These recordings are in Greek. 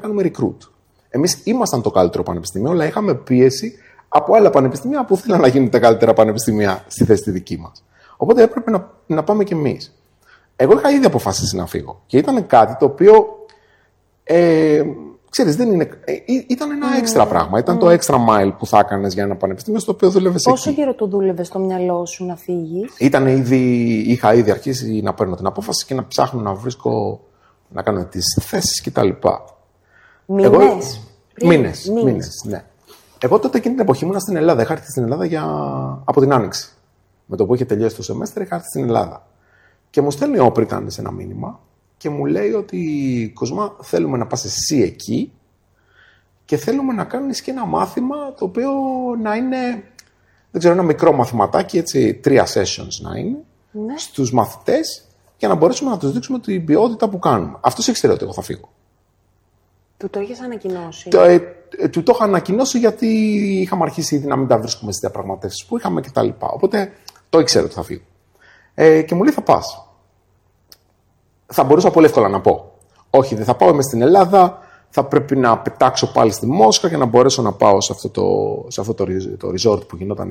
κάνουμε recruit. Εμείς ήμασταν το καλύτερο πανεπιστήμιο, αλλά είχαμε πίεση από άλλα πανεπιστήμια που θέλαν να γίνουν τα καλύτερα πανεπιστήμια στη θέση τη δική μας. Οπότε έπρεπε να πάμε κι εμείς. Εγώ είχα ήδη αποφασίσει να φύγω. Και ήταν κάτι το οποίο. Ξέρεις, ήταν ένα έξτρα πράγμα. Ήταν το extra mile που θα έκανες για ένα πανεπιστήμιο στο οποίο δούλευες εκεί. Πόσο καιρό το δούλευες στο μυαλό σου να φύγεις? Είχα ήδη αρχίσει να παίρνω την απόφαση και να ψάχνω να βρίσκω, να κάνω τις θέσεις κτλ. Μήνες, ναι. Εγώ τότε εκείνη την εποχή ήμουν στην Ελλάδα. Είχα έρθει στην Ελλάδα από την Άνοιξη. Με το που είχε τελειώσει το σεμέστρ, είχα έρθει στην Ελλάδα. Και μου στέλνει ο Πριτάνης ένα μήνυμα και μου λέει ότι Κοσμά, θέλουμε να πας εσύ εκεί και θέλουμε να κάνεις και ένα μάθημα το οποίο να είναι, δεν ξέρω, ένα μικρό μαθηματάκι, έτσι, 3 sessions να είναι, στους μαθητές για να μπορέσουμε να τους δείξουμε την ποιότητα που κάνουμε. Αυτός ήξερε ότι εγώ θα φύγω. Του το είχες ανακοινώσει? Του το είχα ανακοινώσει γιατί είχαμε αρχίσει ήδη να μην τα βρίσκουμε στις διαπραγματεύσεις που είχαμε κτλ. Οπότε το ήξερε ότι θα φύγω. Και μου λέει θα πας. Θα μπορούσα πολύ εύκολα να πω. Όχι, δεν θα πάω, είμαι στην Ελλάδα. Θα πρέπει να πετάξω πάλι στη Μόσχα για να μπορέσω να πάω σε αυτό το resort που γινόταν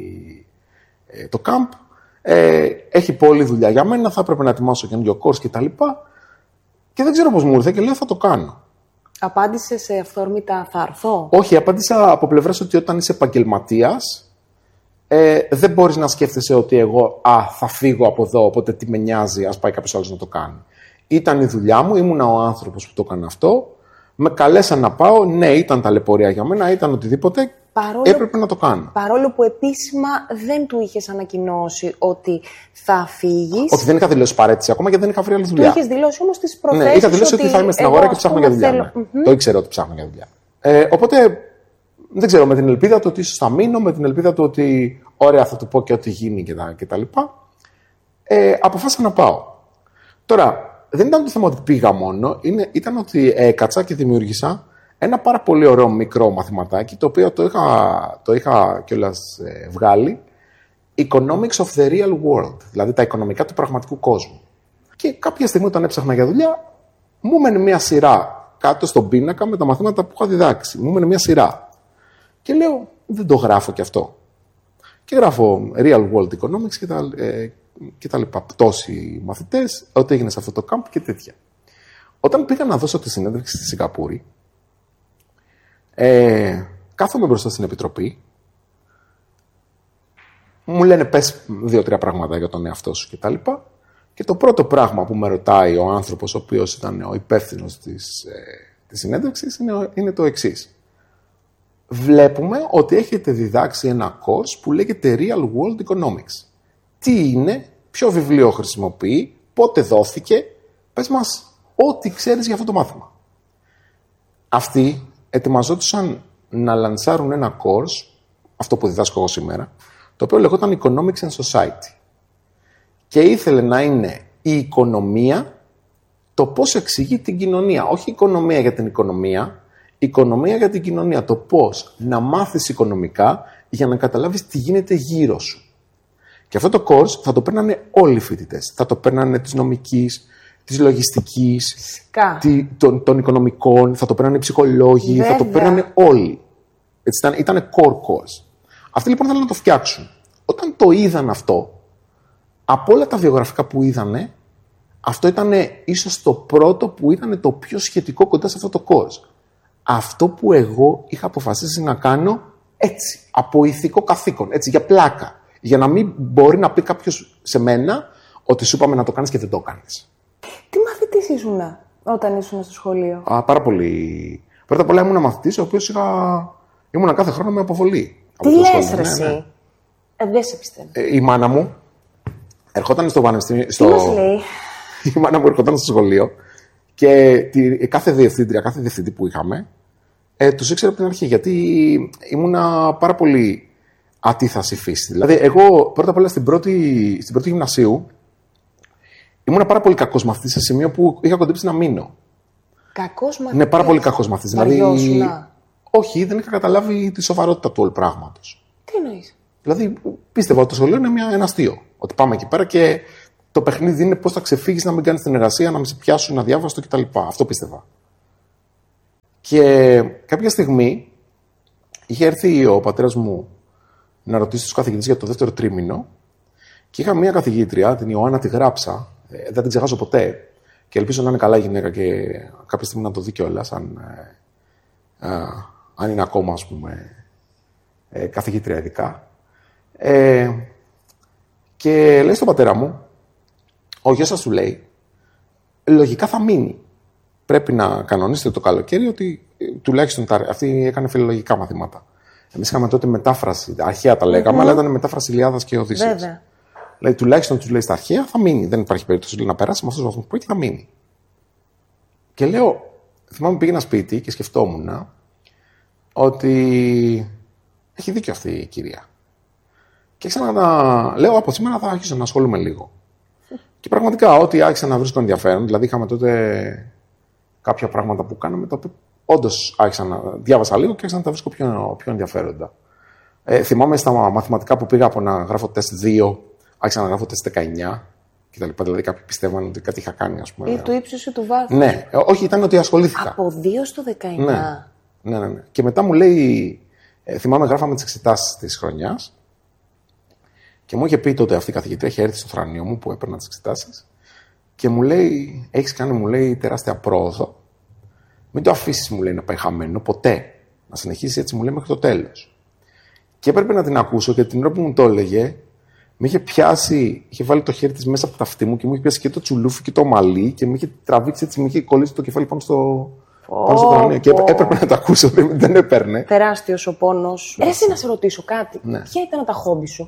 το camp. Έχει πολλή δουλειά για μένα. Θα έπρεπε να ετοιμάσω καινούριο course κτλ. Και δεν ξέρω πώς μου ήρθε και λέω θα το κάνω. Απάντησε σε αυθόρμητα θα έρθω? Όχι, απάντησα από πλευράς ότι όταν είσαι επαγγελματίας, δεν μπορείς να σκέφτεσαι ότι εγώ θα φύγω από εδώ, οπότε τι με νοιάζει, ας πάει κάποιος άλλος να το κάνει. Ήταν η δουλειά μου, ήμουνα ο άνθρωπος που το έκανε αυτό. Με καλέσαν να πάω, ναι, ήταν ταλαιπωρία για μένα, ήταν οτιδήποτε. Έπρεπε να το κάνω. Παρόλο που επίσημα δεν του είχες ανακοινώσει ότι θα φύγεις. Όχι, δεν είχα δηλώσει παρέτηση ακόμα γιατί δεν είχα βρει άλλη δουλειά. Το είχες δηλώσει όμως τις προθέσεις? Ναι, είχα δηλώσει ότι θα είμαι στην αγορά και ψάχνω για δουλειά. Ναι. Το ήξερα ότι ψάχνω για δουλειά. Οπότε δεν ξέρω, με την ελπίδα του ότι ίσως θα μείνω, με την ελπίδα του ότι ωραία θα του πω και ό,τι γίνει κτλ. Αποφάσισα να πάω. Τώρα, δεν ήταν το θέμα ότι πήγα μόνο, ήταν ότι έκατσα και δημιούργησα ένα πάρα πολύ ωραίο μικρό μαθηματάκι, το οποίο το είχα κιόλας βγάλει, Economics of the Real World, δηλαδή τα οικονομικά του πραγματικού κόσμου. Και κάποια στιγμή όταν έψαχνα για δουλειά, μου έμενε μια σειρά κάτω στον πίνακα με τα μαθήματα που είχα διδάξει. Μου έμενε μια σειρά. Και λέω, δεν το γράφω κι αυτό. Και γράφω Real World Economics και τα λοιπά. Πτώση μαθητές, ό,τι έγινε σε αυτό το camp και τέτοια. Όταν πήγα να δώσω τη συνέντευξη στη Σιγκαπούρη, κάθομαι μπροστά στην επιτροπή, μου λένε πες 2-3 πράγματα για τον εαυτό σου κτλ. Και το πρώτο πράγμα που με ρωτάει ο άνθρωπος ο οποίος ήταν ο υπεύθυνος της συνέντευξης είναι το εξής. Βλέπουμε ότι έχετε διδάξει ένα course που λέγεται Real World Economics. Τι είναι, ποιο βιβλίο χρησιμοποιεί, πότε δόθηκε, πες μας ό,τι ξέρεις για αυτό το μάθημα. Αυτοί ετοιμαζόντουσαν να λανσάρουν ένα course, αυτό που διδάσκω εγώ σήμερα, το οποίο λεγόταν Economics and Society. Και ήθελε να είναι η οικονομία, το πώς εξηγεί την κοινωνία. Όχι οικονομία για την οικονομία για την κοινωνία. Το πώς να μάθεις οικονομικά για να καταλάβεις τι γίνεται γύρω σου. Και αυτό το course θα το παίρνανε όλοι οι φοιτητές. Θα το παίρνανε της νομικής, της λογιστικής, των οικονομικών, θα το παίρνανε οι ψυχολόγοι, θα το παίρνανε όλοι. Έτσι ήταν core course. Αυτοί λοιπόν θέλουν να το φτιάξουν. Όταν το είδαν αυτό, από όλα τα βιογραφικά που είδανε, αυτό ήταν ίσως το πρώτο που ήταν το πιο σχετικό κοντά σε αυτό το course. Αυτό που εγώ είχα αποφασίσει να κάνω έτσι, από ηθικό καθήκον, έτσι, για πλάκα. Για να μην μπορεί να πει κάποιος σε μένα ότι σου είπαμε να το κάνεις και δεν το κάνεις. Τι μαθητής ήσουν όταν ήσουν στο σχολείο? Πάρα πολύ. Πρώτα απ' όλα ήμουν μαθητής ο οποίος ήμουν κάθε χρόνο με αποβολή. Τι λες ρε εσύ? Δεν σε πιστεύω. Η μάνα μου ερχόταν στο πανεπιστήμιο. Τι μας λέει? Η μάνα μου ερχόταν στο σχολείο και κάθε διευθυντή που είχαμε τους ήξερε από την αρχή, γιατί ήμουνα πάρα πολύ ατίθαση φύση. Δηλαδή, εγώ πρώτα απ' όλα στην πρώτη γυμνασίου ήμουνα πάρα πολύ κακός μαθητής σε σημείο που είχα κοντέψει να μείνω. Κακός μαθητής? Ναι, πάρα πολύ κακός μαθητής. Δηλαδή, όχι, δεν είχα καταλάβει τη σοβαρότητα του όλου πράγματος. Τι εννοείς? Δηλαδή, πίστευα ότι το σχολείο είναι ένα αστείο. Ότι πάμε εκεί πέρα και το παιχνίδι είναι πώς θα ξεφύγεις, να μην κάνεις την εργασία, να μην σε πιάσουν αδιάβαστο κτλ. Αυτό πίστευα. Και κάποια στιγμή είχε έρθει ο πατέρας μου να ρωτήσει τους καθηγητές για το δεύτερο τρίμηνο και είχα μία καθηγήτρια, την Ιωάννα τη Γράψα, δεν την ξεχάσω ποτέ και ελπίζω να είναι καλά η γυναίκα και κάποια στιγμή να το δει κιόλας, αν είναι ακόμα, ας πούμε, καθηγήτρια ειδικά. Και λέει στον πατέρα μου, ο γιος σας του λέει, λογικά θα μείνει. Πρέπει να κανονίσετε το καλοκαίρι ότι τουλάχιστον αυτή έκανε φιλολογικά μαθήματα. Εμείς είχαμε τότε μετάφραση, αρχαία τα λέγαμε, αλλά ήταν μετάφραση Ιλιάδας και Οδύσσειας. Βέβαια. Δηλαδή, τουλάχιστον τους λέει στα αρχαία θα μείνει. Δεν υπάρχει περίπτωση λέει, να περάσει με αυτούς τους βαθμούς που έχει, θα μείνει. Και λέω, θυμάμαι πήγαινα σπίτι και σκεφτόμουν ότι έχει δίκιο αυτή η κυρία. Και λέω, από σήμερα θα άρχισα να ασχολούμαι λίγο. Και πραγματικά, ό,τι άρχισα να βρίσκω ενδιαφέρον, δηλαδή είχαμε τότε κάποια πράγματα που κάναμε, τα οποία όντως άρχισα να διάβασα λίγο και άρχισα να τα βρίσκω πιο ενδιαφέροντα. Θυμάμαι στα μαθηματικά που πήγα από να γράφω τεστ 2, άρχισα να γράφω τεστ 19 κτλ. Δηλαδή κάποιοι πιστεύαν ότι κάτι είχα κάνει, ας πούμε. Ή του ύψους ή του βάθους. Ναι, όχι, ήταν ότι ασχολήθηκα. Από 2 στο 19. Ναι. Και μετά μου λέει, θυμάμαι γράφαμε τις εξετάσεις της χρονιάς και μου είχε πει τότε αυτή η καθηγήτρια, είχε έρθει στο θρανείο μου που έπαιρνα τις εξετάσεις και μου λέει, έχεις κάνει, μου λέει, τεράστια πρόοδο. Μην το αφήσεις, μου λέει, να πάει χαμένο, ποτέ. Να συνεχίσεις έτσι, μου λέει, μέχρι το τέλος. Και έπρεπε να την ακούσω και την ώρα που μου το έλεγε, με είχε πιάσει, είχε βάλει το χέρι της μέσα από τα αυτή μου και μου είχε πιάσει και το τσουλούφι και το μαλλί και με είχε τραβήξει έτσι, μου είχε κολλήσει το κεφάλι πάνω στο θρανείο. Και έπρεπε να το ακούσω, δεν έπαιρνε. Τεράστιος ο πόνος. Εσύ να σε ρωτήσω κάτι. Ναι. Ποια ήταν τα χόμπι σου?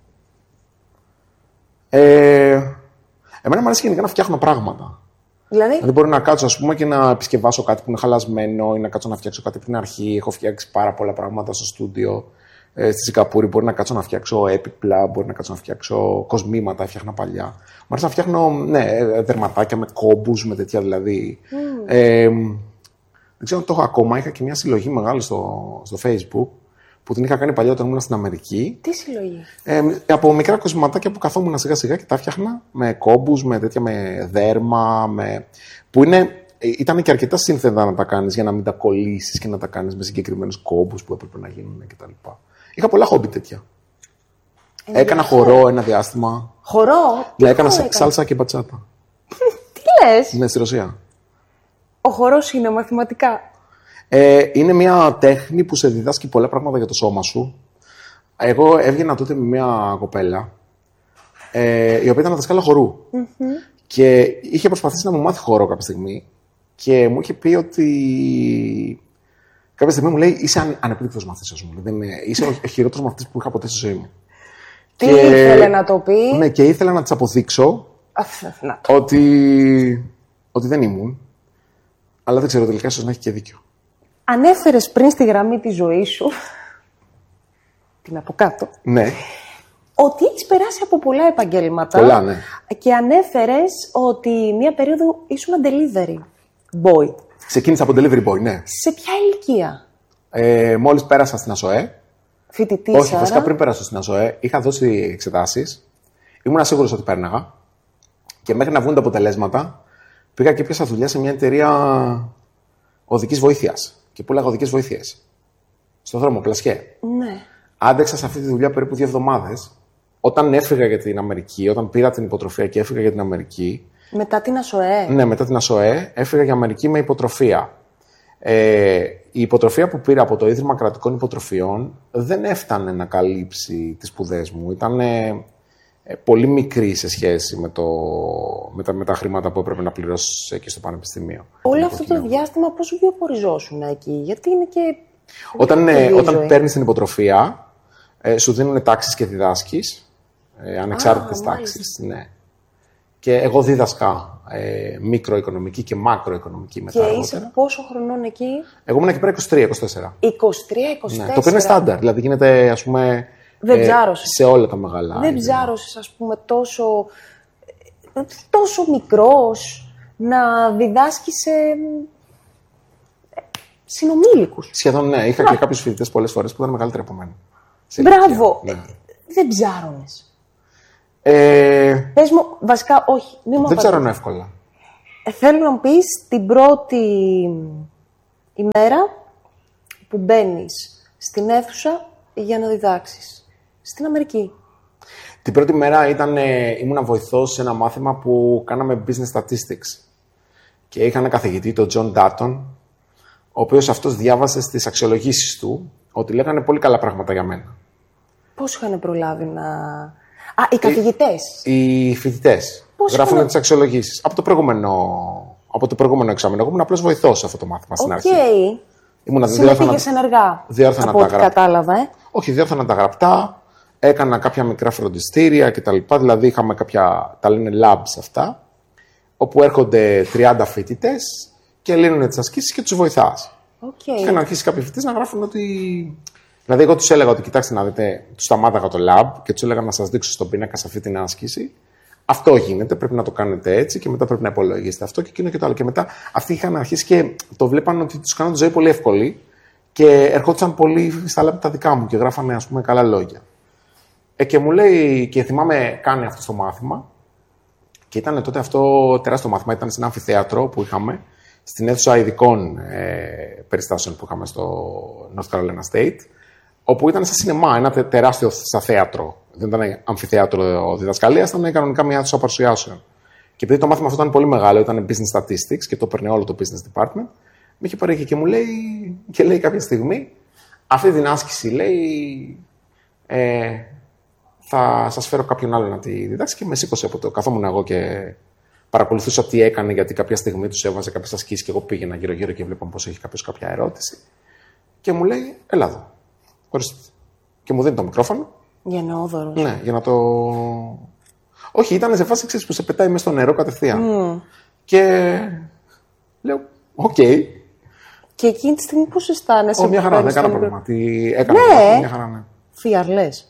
Εμένα μου αρέσει γενικά να φτιάχνω πράγματα. Δηλαδή μπορεί να κάτσω, ας πούμε, και να επισκευάσω κάτι που είναι χαλασμένο ή να κάτσω να φτιάξω κάτι από την αρχή. Έχω φτιάξει πάρα πολλά πράγματα στο στούντιο. Στη Σιγκαπούρη μπορεί να κάτσω να φτιάξω έπιπλα, μπορεί να κάτσω να φτιάξω κοσμήματα, έφτιαχνα παλιά. Μου αρέσει να φτιάχνω δερματάκια με κόμπους, με τέτοια δηλαδή. Δεν ξέρω αν το έχω ακόμα. Είχα και μια συλλογή μεγάλη στο Facebook που την είχα κάνει παλιά όταν ήμουν στην Αμερική. τι συλλογή? Από μικρά κοσμηματάκια που καθόμουν σιγά σιγά και τα φτιάχνα με κόμπους, με τέτοια με δέρμα, που ήταν και αρκετά σύνθετα να τα κάνεις για να μην τα κολλήσεις και να τα κάνεις με συγκεκριμένους κόμπους που έπρεπε να γίνουν κτλ. Είχα πολλά χόμπι τέτοια. Έκανα χορό ένα διάστημα. Χορό? Δηλαδή έκανα σάλσα και μπατσάτα. Τι λες? Ναι, στη Ρωσία. Ο χορός είναι μαθηματικά? Είναι μια τέχνη που σε διδάσκει πολλά πράγματα για το σώμα σου. Εγώ έβγαινα τότε με μια κοπέλα, η οποία ήταν δασκάλα χορού. Και είχε προσπαθήσει να μου μάθει χορό κάποια στιγμή και μου είχε πει ότι κάποια στιγμή μου λέει, είσαι ανεπίδεικτος μαθητής, μου λέει, είσαι ο χειρότερος μαθητής που είχα ποτέ στη ζωή μου. Τι ήθελε να το πει? Ναι, και ήθελα να της αποδείξω ότι δεν ήμουν, αλλά δεν ξέρω, τελικά ίσως να έχει και δίκιο. Ανέφερες πριν στη γραμμή της ζωής σου, την από κάτω, ναι, ότι έχεις περάσει από πολλά επαγγέλματα. Πολλά, ναι. Και ανέφερες ότι μία περίοδο ήσουν delivery boy. Ξεκίνησα από delivery boy, ναι. Σε ποια ηλικία? Μόλις πέρασα στην ΑΣΟΕ. Φοιτητής, Όχι, βασικά πριν πέρασω στην ΑΣΟΕ, είχα δώσει εξετάσεις. Ήμουν σίγουρος ότι πέρναγα. Και μέχρι να βγουν τα αποτελέσματα, πήγα και έπιασα δουλειά σε μια εταιρεία οδικής βοήθειας. Και πούλαγα οδικές βοήθειες. Στον δρόμο, πλασιέ. Ναι. Άντεξα σε αυτή τη δουλειά περίπου 2 εβδομάδες. Όταν έφυγα για την Αμερική, όταν πήρα την υποτροφία και έφυγα για την Αμερική. Μετά την ΑΣΟΕ. Ναι, μετά την ΑΣΟΕ, έφυγα για Αμερική με υποτροφία. Η υποτροφία που πήρα από το Ίδρυμα Κρατικών Υποτροφιών δεν έφτανε να καλύψει τις σπουδές μου. Ήταν πολύ μικρή σε σχέση με τα χρήματα που έπρεπε να πληρώσεις εκεί στο πανεπιστήμιο. Όλο αυτό το διάστημα πώς βιοποριζόσουν εκεί? Γιατί είναι και... Όταν παίρνεις την υποτροφία, σου δίνουν τάξεις και διδάσκεις, ανεξάρτητες τάξεις. Ναι. Και εγώ δίδασκα μικροοικονομική και μακροοικονομική μετά. Και είσαι πόσο χρονών εκεί? Εγώ ήμουν εκεί πέρα 23-24. 23-24. Ναι, το οποίο είναι στάνταρ, δηλαδή γίνεται, ας πούμε, σε όλα τα μεγάλα. Δεν ψάρωσες, ας πούμε, τόσο μικρός να διδάσκεις σε συνομήλικους. Σχεδόν, ναι. Είχα και κάποιους φοιτητές πολλές φορές που ήταν μεγαλύτεροι από μένα. Μπράβο! Ναι. Δεν ψάρωνες. Πες μου, βασικά, όχι. Δεν ψάρωνω εύκολα. Θέλω να μου πεις την πρώτη Η μέρα που μπαίνεις στην αίθουσα για να διδάξεις. Στην Αμερική. Την πρώτη μέρα ήμουνα βοηθός σε ένα μάθημα που κάναμε business statistics. Και είχα ένα καθηγητή, τον John Dutton, ο οποίος αυτός διάβασε στις αξιολογήσεις του ότι λέγανε πολύ καλά πράγματα για μένα. Πώς είχαν προλάβει να... οι καθηγητές. Οι φοιτητές. Γράφουν τις αξιολογήσεις. Από το προηγούμενο εξάμηνο. Εγώ ήμουν απλώς βοηθός σε αυτό το μάθημα στην αρχή. Συμμετείχες ενεργά. Από ό,τι κατάλαβα, Όχι, διόρθωνα τα γραπτά. Έκανα κάποια μικρά φροντιστήρια κτλ. Δηλαδή είχαμε κάποια, τα λένε labs αυτά, όπου έρχονται 30 φοιτητές και λύνουν τις ασκήσεις και τους βοηθάς. Και είχαν αρχίσει κάποιοι φοιτητές να γράφουν ότι. Δηλαδή, εγώ τους έλεγα ότι κοιτάξτε να δείτε, τους σταμάταγα το lab και τους έλεγα να σας δείξω στον πίνακα σε αυτή την άσκηση. Αυτό γίνεται, πρέπει να το κάνετε έτσι και μετά πρέπει να υπολογίσετε αυτό και εκείνο και το άλλο. Και μετά αυτοί είχαν αρχίσει και το βλέπαν ότι τους κάναν τη ζωή πολύ εύκολη και ερχόντουσαν πολύ στα lab τα δικά μου και γράφανε, ας πούμε, καλά λόγια. Και μου λέει, και θυμάμαι, κάνει αυτό το μάθημα. Και ήταν τότε αυτό τεράστιο μάθημα. Ήταν σε ένα αμφιθέατρο που είχαμε, στην αίθουσα ειδικών περιστάσεων που είχαμε στο North Carolina State, όπου ήταν σαν σινεμά, ένα τεράστιο θέατρο. Δεν ήταν αμφιθέατρο διδασκαλίας, ήταν κανονικά μια αίθουσα παρουσιάσεων. Και επειδή το μάθημα αυτό ήταν πολύ μεγάλο, ήταν business statistics και το παίρνει όλο το business department, με είχε πάρει και μου λέει, και λέει κάποια στιγμή, αυτή την άσκηση λέει. Θα σας φέρω κάποιον άλλο να τη διδάξει και με σήκωσε από το. Καθόμουν εγώ και παρακολουθούσα τι έκανε, γιατί κάποια στιγμή τους έβαζε κάποιες ασκήσεις και εγώ πήγαινα γύρω-γύρω και βλέπαμε πως έχει κάποιος κάποια ερώτηση. Και μου λέει, έλα εδώ. Ορίστε. Και μου δίνει το μικρόφωνο. Γενναιόδωρος. Ναι, για να το. Όχι, ήταν σε φάση που σε πετάει μέσα στο νερό κατευθείαν. Και λέω, οκ. Και εκείνη τη στιγμή πώς αισθάνεσαι? Μια χαρά, δεν έκανα πρόβλημα. Τι έκανα, μια χαρά, ναι. Φιαρλές.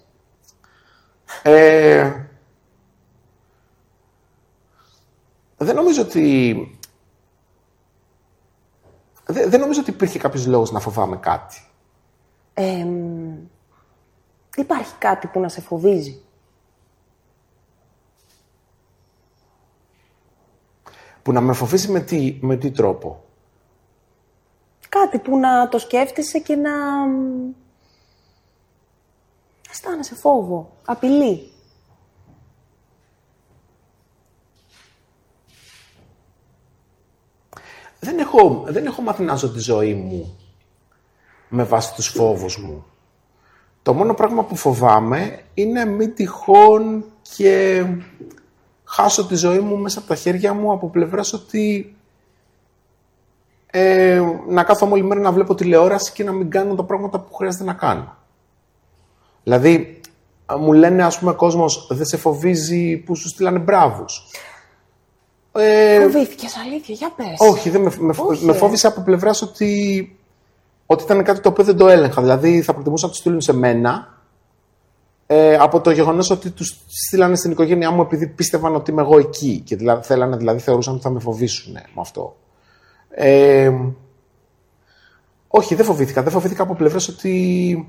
Δεν νομίζω ότι υπήρχε κάποιος λόγος να φοβάμαι κάτι. Υπάρχει κάτι που να σε φοβίζει? Που να με φοβίζει με τι τρόπο? Κάτι που να το σκέφτεσαι και να αισθάνεσαι φόβο, απειλή. Δεν έχω μάθει να ζω τη ζωή μου με βάση τους φόβους μου. Το μόνο πράγμα που φοβάμαι είναι μη τυχόν και χάσω τη ζωή μου μέσα από τα χέρια μου από πλευράς ότι να κάθομαι όλη μέρα να βλέπω τηλεόραση και να μην κάνω τα πράγματα που χρειάζεται να κάνω. Δηλαδή, μου λένε, ας πούμε, κόσμος, δεν σε φοβίζει που σου στείλανε μπράβους. Φοβήθηκες, αλήθεια, για πες. Όχι, με φόβησε από πλευράς ότι ήταν κάτι το οποίο δεν το έλεγχα. Δηλαδή, θα προτιμούσα να του στείλουν σε μένα από το γεγονός ότι τους στείλανε στην οικογένειά μου επειδή πίστευαν ότι είμαι εγώ εκεί. Και θεωρούσαν ότι θα με φοβήσουν με αυτό. Όχι, δεν φοβήθηκα. Δεν φοβήθηκα από πλευράς ότι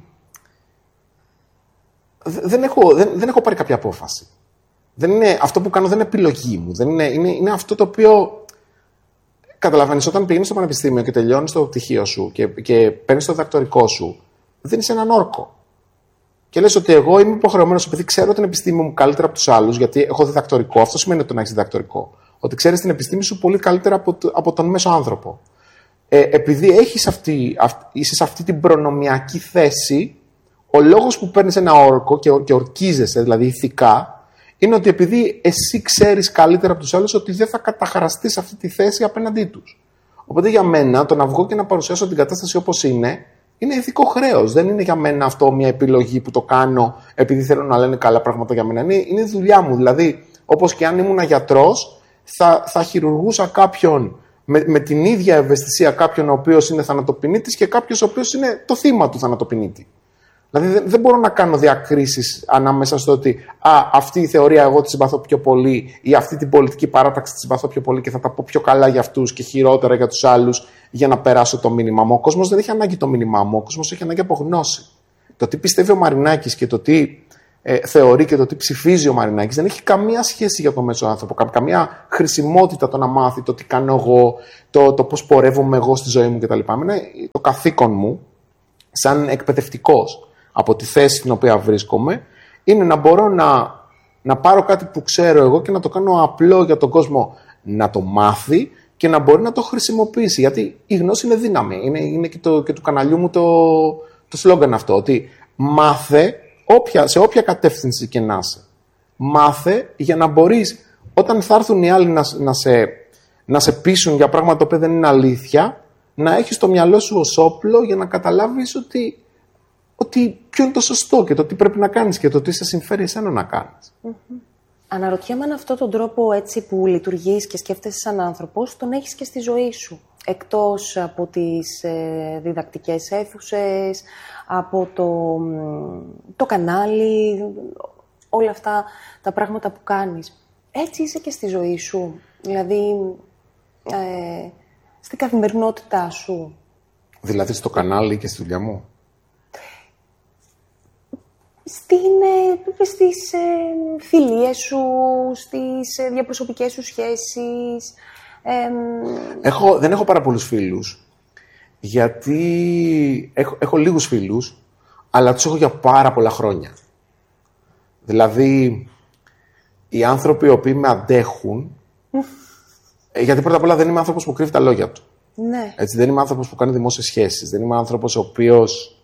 δεν έχω πάρει κάποια απόφαση. Αυτό που κάνω δεν είναι επιλογή μου. Είναι αυτό το οποίο. Καταλαβαίνεις, όταν πηγαίνεις στο πανεπιστήμιο και τελειώνεις το πτυχίο σου και παίρνεις το διδακτορικό σου, δίνεις έναν όρκο. Και λες ότι εγώ είμαι υποχρεωμένος, επειδή ξέρω την επιστήμη μου καλύτερα από τους άλλους, γιατί έχω διδακτορικό. Αυτό σημαίνει ότι να έχεις διδακτορικό. Ότι ξέρεις την επιστήμη σου πολύ καλύτερα από τον μέσο άνθρωπο. Επειδή είσαι σε αυτή την προνομιακή θέση, ο λόγος που παίρνεις ένα όρκο και ορκίζεσαι, δηλαδή ηθικά, είναι ότι επειδή εσύ ξέρεις καλύτερα από τους άλλους ότι δεν θα καταχραστείς αυτή τη θέση απέναντί τους. Οπότε για μένα το να βγω και να παρουσιάσω την κατάσταση όπως είναι ηθικό χρέος. Δεν είναι για μένα αυτό μια επιλογή που το κάνω επειδή θέλω να λένε καλά πράγματα για μένα. Είναι η δουλειά μου. Δηλαδή, όπως και αν ήμουν γιατρός, θα χειρουργούσα κάποιον με την ίδια ευαισθησία, κάποιον ο οποίος είναι θανατοποιητής και κάποιος ο οποίος είναι το θύμα του θανατοποιητή. Δηλαδή δεν μπορώ να κάνω διακρίσεις ανάμεσα στο ότι αυτή η θεωρία εγώ τη συμπαθώ πιο πολύ ή αυτή την πολιτική παράταξη τη συμπαθώ πιο πολύ και θα τα πω πιο καλά για αυτούς και χειρότερα για τους άλλους για να περάσω το μήνυμά μου. Ο κόσμος δεν έχει ανάγκη το μήνυμά μου, ο κόσμος έχει ανάγκη από γνώση. Το τι πιστεύει ο Μαρινάκης και το τι θεωρεί και το τι ψηφίζει ο Μαρινάκης δεν έχει καμία σχέση για το μέσο άνθρωπο, καμία χρησιμότητα το να μάθει το τι κάνω εγώ, το πώς πορεύομαι εγώ στη ζωή μου κτλ. Είναι το καθήκον μου, σαν εκπαιδευτικός από τη θέση στην οποία βρίσκομαι, είναι να μπορώ να πάρω κάτι που ξέρω εγώ και να το κάνω απλό για τον κόσμο να το μάθει και να μπορεί να το χρησιμοποιήσει. Γιατί η γνώση είναι δύναμη. Είναι και του καναλιού μου το σλόγγαν αυτό, ότι μάθε σε όποια κατεύθυνση και να είσαι. Μάθε για να μπορείς, όταν θα έρθουν οι άλλοι να σε πείσουν για πράγματα που δεν είναι αλήθεια, να έχεις το μυαλό σου ως όπλο για να καταλάβεις ότι ποιο είναι το σωστό και το τι πρέπει να κάνεις και το τι σε συμφέρει εσένα να κάνεις. Mm-hmm. Αναρωτιέμαι αν αυτόν τον τρόπο έτσι που λειτουργείς και σκέφτεσαι σαν άνθρωπος, τον έχεις και στη ζωή σου. Εκτός από τις διδακτικές αίθουσες, από το κανάλι, όλα αυτά τα πράγματα που κάνεις. Έτσι είσαι και στη ζωή σου, δηλαδή στην καθημερινότητά σου. Δηλαδή στο κανάλι και στη δουλειά μου. Στις φιλίες σου, στις διαπροσωπικές σου σχέσεις. Δεν έχω πάρα πολλούς φίλους, γιατί έχω λίγους φίλους, αλλά τους έχω για πάρα πολλά χρόνια. Δηλαδή, οι άνθρωποι οι οποίοι με αντέχουν, γιατί πρώτα απ' όλα δεν είμαι άνθρωπος που κρύβει τα λόγια του. Ναι. Έτσι, δεν είμαι άνθρωπος που κάνει δημόσιες σχέσεις, δεν είμαι άνθρωπος ο οποίος...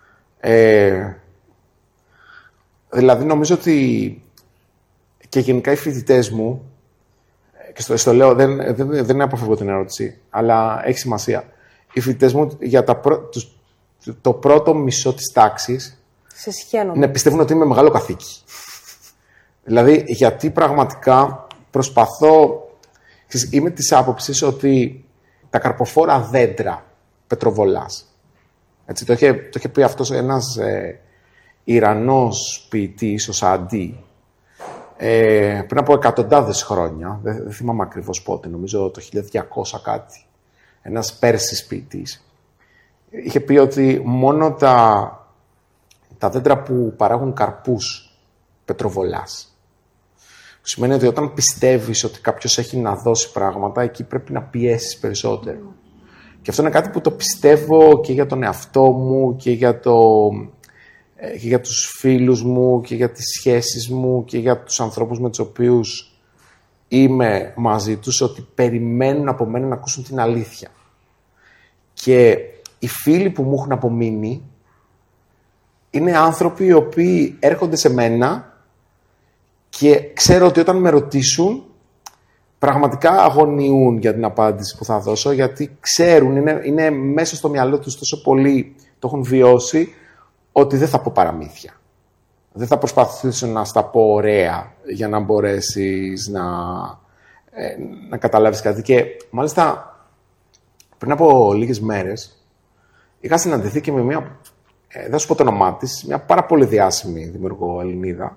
δηλαδή, νομίζω ότι και γενικά οι φοιτητές μου, και στο λέω, δεν αποφεύγω την ερώτηση, αλλά έχει σημασία. Οι φοιτητές μου για το πρώτο μισό της τάξης πιστεύουν ότι είμαι μεγάλο καθήκη. Δηλαδή, γιατί πραγματικά προσπαθώ... Είμαι της άποψης ότι τα καρποφόρα δέντρα πετροβολάς. Έτσι, το είχε πει αυτός ένας Ιρανός ποιητής, ο Σαντί, πριν από εκατοντάδες χρόνια, δεν θυμάμαι ακριβώς πότε, νομίζω το 1200 κάτι, ένας Πέρσης ποιητής, είχε πει ότι μόνο τα δέντρα που παράγουν καρπούς πετροβολάς. Που σημαίνει ότι όταν πιστεύεις ότι κάποιος έχει να δώσει πράγματα, εκεί πρέπει να πιέσεις περισσότερο. Και αυτό είναι κάτι που το πιστεύω και για τον εαυτό μου και για τους φίλους μου και για τις σχέσεις μου και για τους ανθρώπους με τους οποίους είμαι μαζί τους, ότι περιμένουν από μένα να ακούσουν την αλήθεια. Και οι φίλοι που μου έχουν απομείνει είναι άνθρωποι οι οποίοι έρχονται σε μένα και ξέρω ότι όταν με ρωτήσουν πραγματικά αγωνιούν για την απάντηση που θα δώσω, γιατί ξέρουν, είναι μέσα στο μυαλό τους τόσο πολύ, το έχουν βιώσει, ότι δεν θα πω παραμύθια. Δεν θα προσπαθήσω να στα πω ωραία για να μπορέσεις να καταλάβεις κάτι. Και μάλιστα πριν από λίγες μέρες είχα συναντηθεί και με μια, δεν θα σου πω το όνομά της, μια πάρα πολύ διάσημη δημιουργό Ελληνίδα,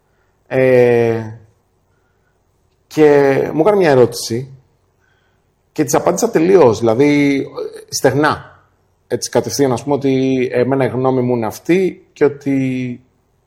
και μου έκανε μια ερώτηση και της απάντησα τελείως, δηλαδή στεγνά. Έτσι κατευθείαν, ας πούμε, ότι εμένα η γνώμη μου είναι αυτή και ότι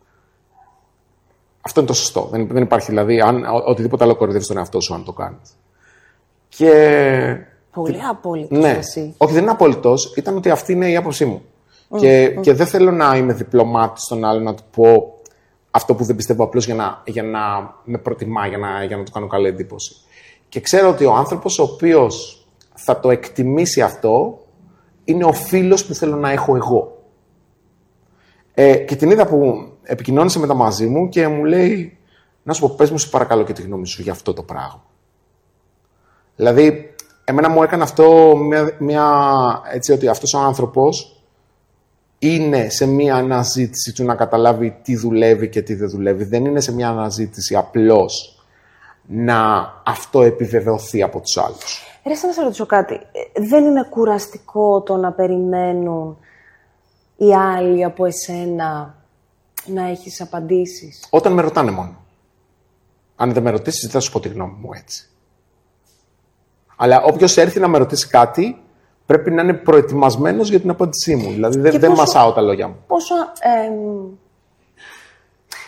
αυτό είναι το σωστό. Δεν υπάρχει, δηλαδή, οτιδήποτε άλλο κοροϊδεύεις τον εαυτό σου αν το κάνεις. Και... Πολύ απόλυτος, ναι. εσύ. Όχι, δεν είναι απόλυτος. Ήταν ότι αυτή είναι η άποψή μου. Και δεν θέλω να είμαι διπλωμάτης στον άλλο, να του πω αυτό που δεν πιστεύω απλώς για να με προτιμά, για να του κάνω καλή εντύπωση. Και ξέρω ότι ο άνθρωπος ο οποίος θα το εκτιμήσει αυτό είναι ο φίλος που θέλω να έχω εγώ. Και την είδα που επικοινώνησε μετά μαζί μου και μου λέει, να σου πω, πες μου, σου παρακαλώ, και τη γνώμη σου για αυτό το πράγμα. Δηλαδή, εμένα μου έκανε αυτό έτσι, ότι αυτός ο άνθρωπος είναι σε μια αναζήτηση του να καταλάβει τι δουλεύει και τι δεν δουλεύει. Δεν είναι σε μια αναζήτηση απλώς να αυτό επιβεβαιωθεί από τους άλλους. Να σε ρωτήσω κάτι. Δεν είναι κουραστικό το να περιμένουν οι άλλοι από εσένα να έχεις απαντήσεις? Όταν με ρωτάνε μόνο. Αν δεν με ρωτήσεις, δεν θα σου πω τη γνώμη μου έτσι. Αλλά όποιος έρθει να με ρωτήσει κάτι, πρέπει να είναι προετοιμασμένος για την απάντησή μου. Δηλαδή δεν μασάω τα λόγια μου.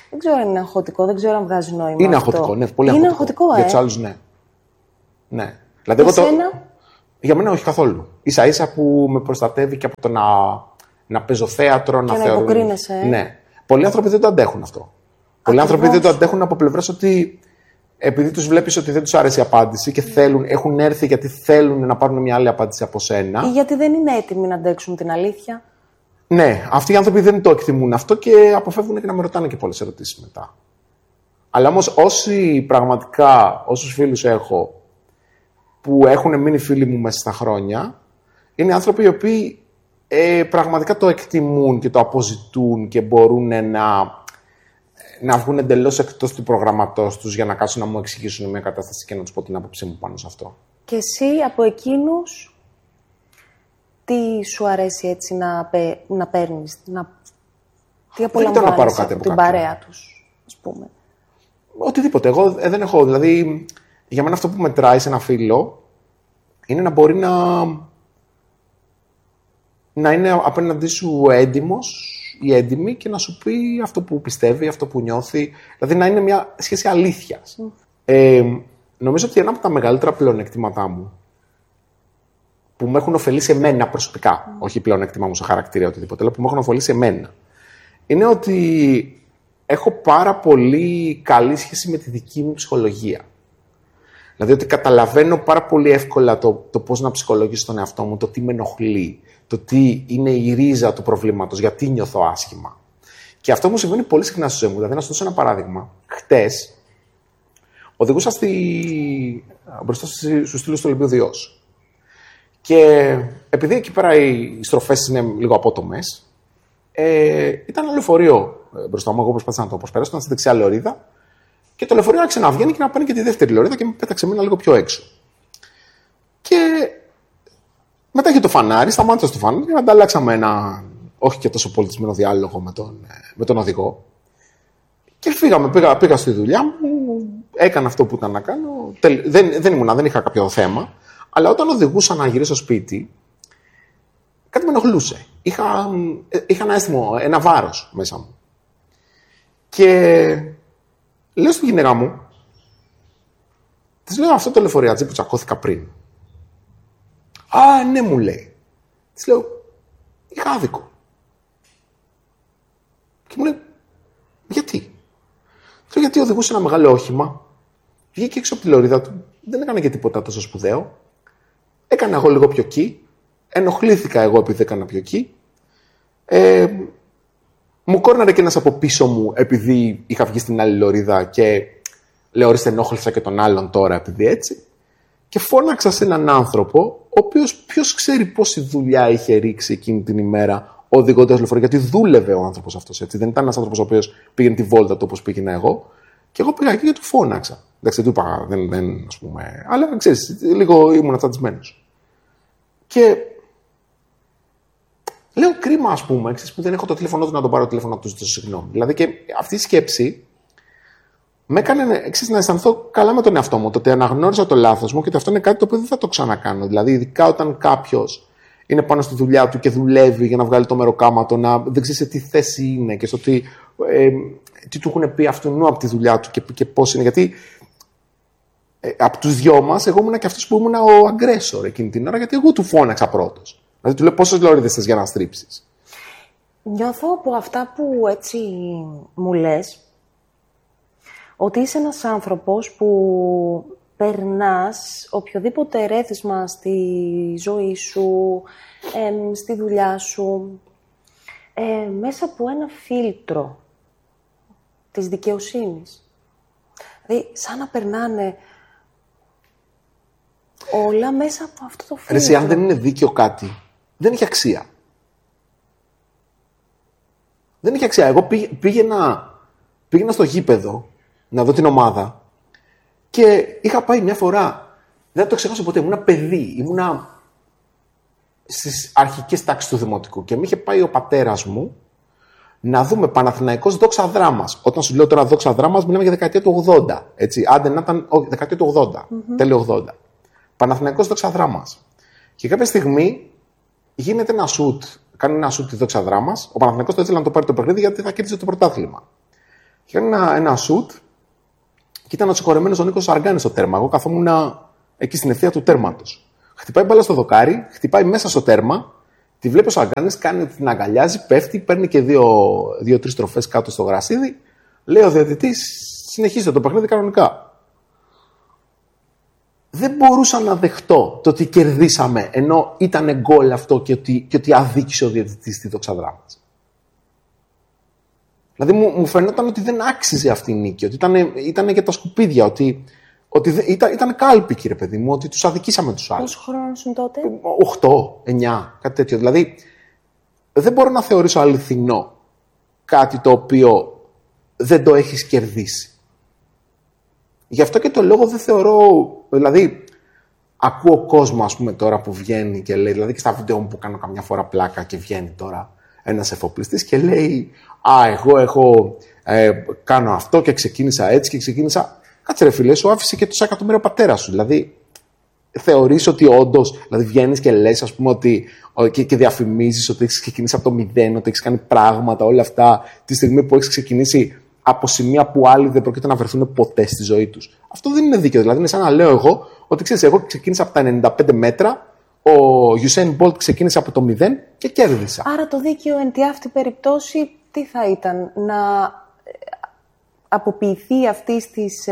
Δεν ξέρω αν είναι αγχωτικό, δεν ξέρω αν βγάζει νόημα. Είναι αυτό. αγχωτικό, ναι, πολύ είναι αγχωτικό. Για τους άλλους, ναι. Ναι. Δηλαδή, για μένα όχι καθόλου. Ίσα-ίσα που με προστατεύει και από το να παίζω θέατρο, να θεωρούν. Υποκρίνεσαι. Ναι. Πολλοί άνθρωποι δεν το αντέχουν αυτό. Πολλοί άνθρωποι δεν το αντέχουν από πλευράς ότι επειδή τους βλέπεις ότι δεν τους άρεσε η απάντηση και έχουν έρθει γιατί θέλουν να πάρουν μια άλλη απάντηση από σένα. Ή γιατί δεν είναι έτοιμοι να αντέξουν την αλήθεια. Ναι, αυτοί οι άνθρωποι δεν το εκτιμούν αυτό και αποφεύγουν και να με ρωτάνε και πολλές ερωτήσεις μετά. Αλλά όμως όσους φίλους έχω που έχουν μείνει φίλοι μου μέσα στα χρόνια, είναι άνθρωποι οι οποίοι πραγματικά το εκτιμούν και το αποζητούν και μπορούν να βγουν εντελώς εκτός του προγραμματός τους για να κάτσουν να μου εξηγήσουν μια κατάσταση και να τους πω την άποψή μου πάνω σε αυτό. Και εσύ από εκείνους, τι σου αρέσει έτσι να παίρνεις, τι απολαμβάνεις από την παρέα τους, ας πούμε. Οτιδήποτε. Εγώ δεν έχω, δηλαδή, για μένα αυτό που μετράει σε ένα φίλο είναι να μπορεί να είναι απέναντί σου έντιμος ή έντιμη και να σου πει αυτό που πιστεύει, αυτό που νιώθει. Δηλαδή να είναι μια σχέση αλήθειας. Νομίζω ότι ένα από τα μεγαλύτερα πλεονεκτήματά μου που με έχουν ωφελήσει εμένα προσωπικά, όχι πλεονέκτημά μου σε χαρακτήρα οτιδήποτε, αλλά που με έχουν ωφελήσει εμένα, είναι ότι έχω πάρα πολύ καλή σχέση με τη δική μου ψυχολογία. Δηλαδή ότι καταλαβαίνω πάρα πολύ εύκολα το πώς να ψυχολογήσω τον εαυτό μου, το τι με ενοχλεί, το τι είναι η ρίζα του προβλήματος, γιατί νιώθω άσχημα. Και αυτό μου συμβαίνει πολύ συχνά στη ζωή μου. Δηλαδή, να σου δώσω ένα παράδειγμα. Χτες, οδηγούσα μπροστά στους στήλους του Ολυμπίου Διός. Και επειδή εκεί πέρα οι στροφές είναι λίγο απότομες, ήταν ένα λεωφορείο μπροστά μου. Εγώ προσπάθησα να το προσπεράσω, ήταν στη δεξιά λωρίδα. Και το λεωφορείο άρχισε να βγαίνει και να παίρνει και τη δεύτερη λωρίδα και με πέταξε εμένα λίγο πιο έξω. Και μετά είχε το φανάρι, σταμάτησα στο φανάρι και ανταλλάξαμε ένα όχι και τόσο πολιτισμένο διάλογο με τον οδηγό. Και πήγα στη δουλειά μου, έκανα αυτό που ήταν να κάνω. Δεν είχα κάποιο θέμα. Αλλά όταν οδηγούσα να γυρίσω σπίτι, κάτι με ενοχλούσε. Είχα ένα αίσθημα, ένα βάρος μέσα μου. Και λέω στη γυναίκα μου, της λέω αυτό το λεωφοριάτζι που τσακώθηκα πριν. Α, ναι, μου λέει. Της λέω, είχα άδικο. Και μου λέει, γιατί? Της λέω, γιατί οδηγούσε ένα μεγάλο όχημα, βγήκε έξω από τη λωρίδα του, δεν έκανε και τίποτα τόσο σπουδαίο. Έκανα εγώ λίγο πιο εκεί, ενοχλήθηκα εγώ επειδή έκανα πιο εκεί. Μου κόρναρε και ένας από πίσω μου επειδή είχα βγει στην άλλη λωρίδα και λέω, ορίστε, ενόχλησα και τον άλλον τώρα επειδή έτσι. Και φώναξα σε έναν άνθρωπο, ο οποίος ποιος ξέρει πόση δουλειά είχε ρίξει εκείνη την ημέρα οδηγώντας λεωφορείο, γιατί δούλευε ο άνθρωπος αυτός έτσι. Δεν ήταν ένας άνθρωπος ο οποίος πήγαινε τη βόλτα του όπως πήγαινα εγώ. Και εγώ πήγα εκεί και του φώναξα. Εντάξει, δεν του είπα, δεν ας πούμε. Αλλά ξέρεις, λίγο ήμουν αυτατισμένος. Και λέω, κρίμα, ας πούμε, που δεν έχω το τηλέφωνο του να τον πάρω τηλέφωνο να του ζητήσω συγγνώμη. Δηλαδή και αυτή η σκέψη με έκανε να αισθανθώ καλά με τον εαυτό μου. Το ότι αναγνώρισα το λάθος μου και ότι αυτό είναι κάτι το οποίο δεν θα το ξανακάνω. Δηλαδή, ειδικά όταν κάποιος είναι πάνω στη δουλειά του και δουλεύει για να βγάλει το μεροκάματο, να δεν ξέρει σε τι θέση είναι και στο τι του έχουν πει αυτού από τη δουλειά του και πώς είναι. Γιατί από τους δυο μας, εγώ ήμουν και αυτός που ήμουν ο αγκρέσορ εκείνη την ώρα, γιατί εγώ του φώναξα πρώτος. Δηλαδή, του λέω πόσες λωρίδες θες για να στρίψεις. Νιώθω από αυτά που έτσι μου λες, ότι είσαι ένας άνθρωπος που περνάς οποιοδήποτε ερέθισμα στη ζωή σου, στη δουλειά σου, μέσα από ένα φίλτρο της δικαιοσύνης. Δηλαδή, σαν να περνάνε όλα μέσα από αυτό το φίλτρο. Εσύ, αν δεν είναι δίκαιο κάτι, δεν έχει αξία. Δεν έχει αξία. Εγώ πήγαινα στο γήπεδο να δω την ομάδα και είχα πάει μια φορά, δεν το ξεχάσω ποτέ, ήμουνα παιδί, ήμουνα στις αρχικές τάξεις του δημοτικού και με είχε πάει ο πατέρας μου να δούμε Παναθηναϊκός Δόξα Δράμας. Όταν σου λέω τώρα Δόξα Δράμας, μιλάμε για δεκαετία του 80. Έτσι, άντε να ήταν δεκαετία του 80, τέλειο 80. Παναθηναϊκός Δόξα Δράμας. Και κάποια στιγμή γίνεται ένα σουτ, κάνει ένα σουτ τη Δόξα Δράμας. Ο Παναθηναϊκός το ήθελε να το πάρει το παιχνίδι γιατί θα κέρδισε το πρωτάθλημα. Και έκανε ένα σουτ και ήταν ο συγχωρεμένος ο Νίκος Αργάνης στο τέρμα. Εγώ καθόμουν εκεί στην ευθεία του τέρματος. Χτυπάει μπάλα στο δοκάρι, χτυπάει μέσα στο τέρμα, τη βλέπει ο Αργάνης, την αγκαλιάζει, πέφτει, παίρνει και 2-3 τροφές κάτω στο γρασίδι. Λέει ο διαιτητής, συνεχίστε το παιχνίδι κανονικά. Δεν μπορούσα να δεχτώ το ότι κερδίσαμε ενώ ήταν γκολ αυτό και ότι αδίκησε ο διαιτητής στη Δόξα Δράμας. Δηλαδή μου φαινόταν ότι δεν άξιζε αυτή η νίκη, ότι ήταν για τα σκουπίδια, ότι ήταν κάλπη, κύριε παιδί μου, ότι τους αδικήσαμε τους άλλους. Πόσο χρόνο ήσουν τότε? 8, 9, κάτι τέτοιο. Δηλαδή δεν μπορώ να θεωρήσω αληθινό κάτι το οποίο δεν το έχεις κερδίσει. Γι' αυτό και το λόγο δεν θεωρώ, δηλαδή ακούω κόσμο ας πούμε τώρα που βγαίνει και λέει, δηλαδή και στα βίντεο μου που κάνω καμιά φορά πλάκα και βγαίνει τώρα ένας εφοπλιστής και λέει εγώ κάνω αυτό και ξεκίνησα έτσι και ξεκίνησα. Κάτσε ρε φίλε, σου άφησε και τόσα εκατομμύρια πατέρα σου. Δηλαδή θεωρείς ότι όντως, δηλαδή βγαίνεις και λες ας πούμε ότι και διαφημίζεις ότι έχεις ξεκινήσει από το 0, ότι έχεις κάνει πράγματα όλα αυτά τη στιγμή που έχεις ξεκινήσει από σημεία που άλλοι δεν πρόκειται να βρεθούν ποτέ στη ζωή τους. Αυτό δεν είναι δίκαιο. Δηλαδή είναι σαν να λέω εγώ ότι ξέρεις, εγώ ξεκίνησα από τα 95 μέτρα, ο Usain Bolt ξεκίνησε από το 0 και κέρδισα. Άρα το δίκαιο εν τη αυτή περιπτώσει τι θα ήταν? Να αποποιηθεί αυτής της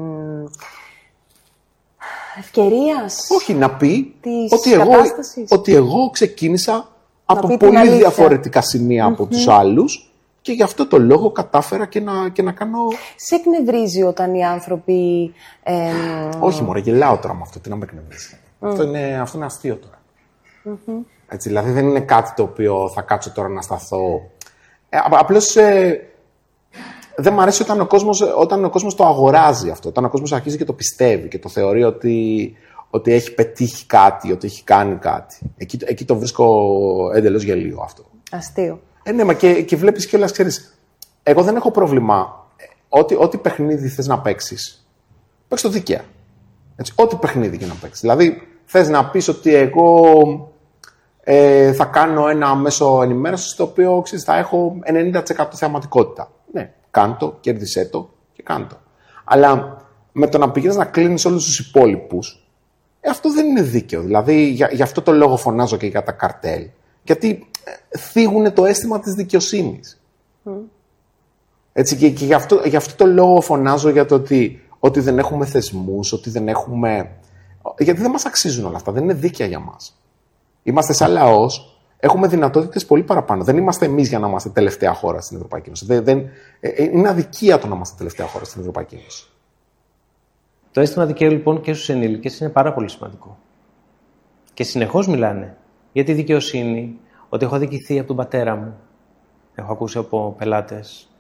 ευκαιρίας? Όχι, να πει κατάστασης. ότι εγώ ξεκίνησα από πολύ διαφορετικά σημεία από τους άλλους και γι' αυτό το λόγο κατάφερα και να κάνω... Σε εκνευρίζει όταν οι άνθρωποι... Όχι μωρέ, γελάω τώρα με αυτό, τι να με εκνευρίζει. Αυτό είναι αστείο τώρα. Έτσι, δηλαδή δεν είναι κάτι το οποίο θα κάτσω τώρα να σταθώ. Απλώς δεν μου αρέσει όταν ο κόσμος το αγοράζει αυτό, όταν ο κόσμος αρχίζει και το πιστεύει και το θεωρεί ότι έχει πετύχει κάτι, ότι έχει κάνει κάτι. Εκεί το βρίσκω εντελώς γελίο αυτό. Αστείο. Ναι, μα και βλέπεις κιόλας, ξέρεις, εγώ δεν έχω πρόβλημα. Ό,τι παιχνίδι θες να παίξεις, παίξ' το δίκαια. Έτσι, ό,τι παιχνίδι και να παίξεις. Δηλαδή, θες να πεις ότι εγώ θα κάνω ένα μέσο ενημέρωσης το οποίο, ξέρεις, θα έχω 90% θεαματικότητα. Ναι, κάντο, κέρδισέ το και κάντο. Αλλά με το να πηγαίνεις να κλείνεις όλους τους υπόλοιπους, αυτό δεν είναι δίκαιο. Δηλαδή, γι' αυτό το λόγο φωνάζω και για τα καρτέλ. Γιατί θίγουν το αίσθημα της δικαιοσύνης. Έτσι, και γι' αυτό το λόγο φωνάζω για το ότι δεν έχουμε θεσμούς, ότι δεν έχουμε... Γιατί δεν μας αξίζουν όλα αυτά, δεν είναι δίκαια για μας. Είμαστε σαν λαός, έχουμε δυνατότητες πολύ παραπάνω. Δεν είμαστε εμείς για να είμαστε τελευταία χώρα στην Ευρωπαϊκή Ένωση. Είναι αδικία το να είμαστε τελευταία χώρα στην Ευρωπαϊκή Ένωση. Το αίσθημα δικαίου λοιπόν και στους ενήλικες είναι πάρα πολύ σημαντικό. Και συνεχώς μιλάνε για τη δικαιοσύνη, ότι έχω αδικηθεί από τον πατέρα μου. Έχω ακούσει από πελάτες.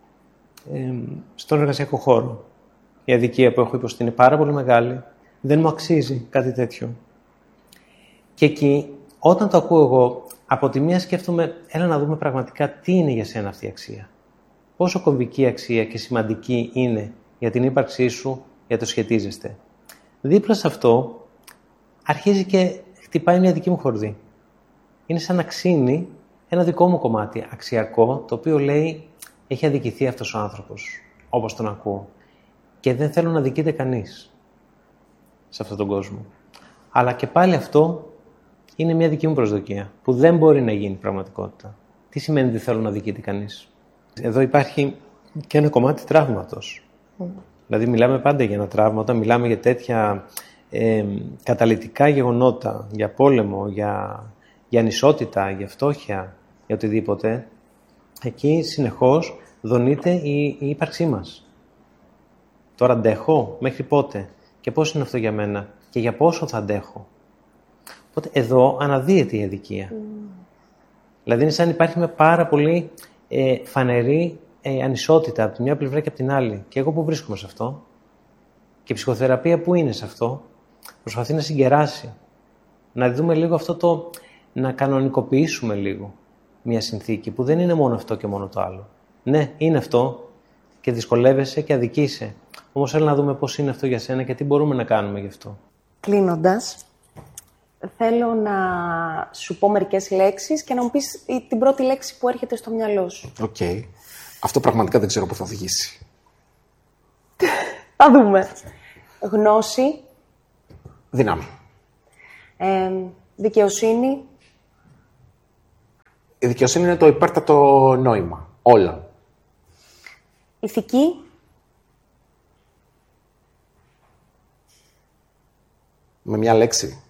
Στον εργασιακό χώρο. Η αδικία που έχω υποστεί είναι πάρα πολύ μεγάλη. Δεν μου αξίζει κάτι τέτοιο. Και εκεί, όταν το ακούω εγώ, από τη μία σκέφτομαι, έλα να δούμε πραγματικά τι είναι για σένα αυτή η αξία. Πόσο κομβική αξία και σημαντική είναι για την ύπαρξή σου, για το σχετίζεστε. Δίπλα σε αυτό, αρχίζει και χτυπάει μια δική μου χορδή. Είναι σαν να ξύνει ένα δικό μου κομμάτι αξιακό, το οποίο λέει, έχει αδικηθεί αυτός ο άνθρωπος, όπως τον ακούω. Και δεν θέλω να αδικείται κανείς σε αυτόν τον κόσμο. Αλλά και πάλι αυτό είναι μια δική μου προσδοκία, που δεν μπορεί να γίνει πραγματικότητα. Τι σημαίνει δεν θέλω να αδικείται κανείς? Εδώ υπάρχει και ένα κομμάτι τραύματος. Δηλαδή μιλάμε πάντα για ένα τραύμα, όταν μιλάμε για τέτοια καταλυτικά γεγονότα, για πόλεμο, για ανισότητα, για φτώχεια, για οτιδήποτε, εκεί συνεχώς δονείται η ύπαρξή μας. Τώρα αντέχω, μέχρι πότε και πώς είναι αυτό για μένα και για πόσο θα αντέχω. Οπότε εδώ αναδύεται η αδικία. Δηλαδή είναι σαν υπάρχει με πάρα πολύ φανερή ανισότητα από τη μια πλευρά και από την άλλη. Και εγώ που βρίσκομαι σε αυτό και η ψυχοθεραπεία που είναι σε αυτό, προσπαθεί να συγκεράσει. Να δούμε λίγο αυτό το, να κανονικοποιήσουμε λίγο μια συνθήκη που δεν είναι μόνο αυτό και μόνο το άλλο. Ναι, είναι αυτό και δυσκολεύεσαι και αδικείσαι. Όμως έλα να δούμε πώς είναι αυτό για σένα και τι μπορούμε να κάνουμε γι' αυτό. Κλείνοντας, θέλω να σου πω μερικές λέξεις και να μου πεις την πρώτη λέξη που έρχεται στο μυαλό σου. Okay. Αυτό πραγματικά δεν ξέρω πού θα οδηγήσει. Θα δούμε. Γνώση. Δύναμη. Δικαιοσύνη. Η δικαιοσύνη είναι το υπέρτατο νόημα όλων. Ηθική. Με μια λέξη.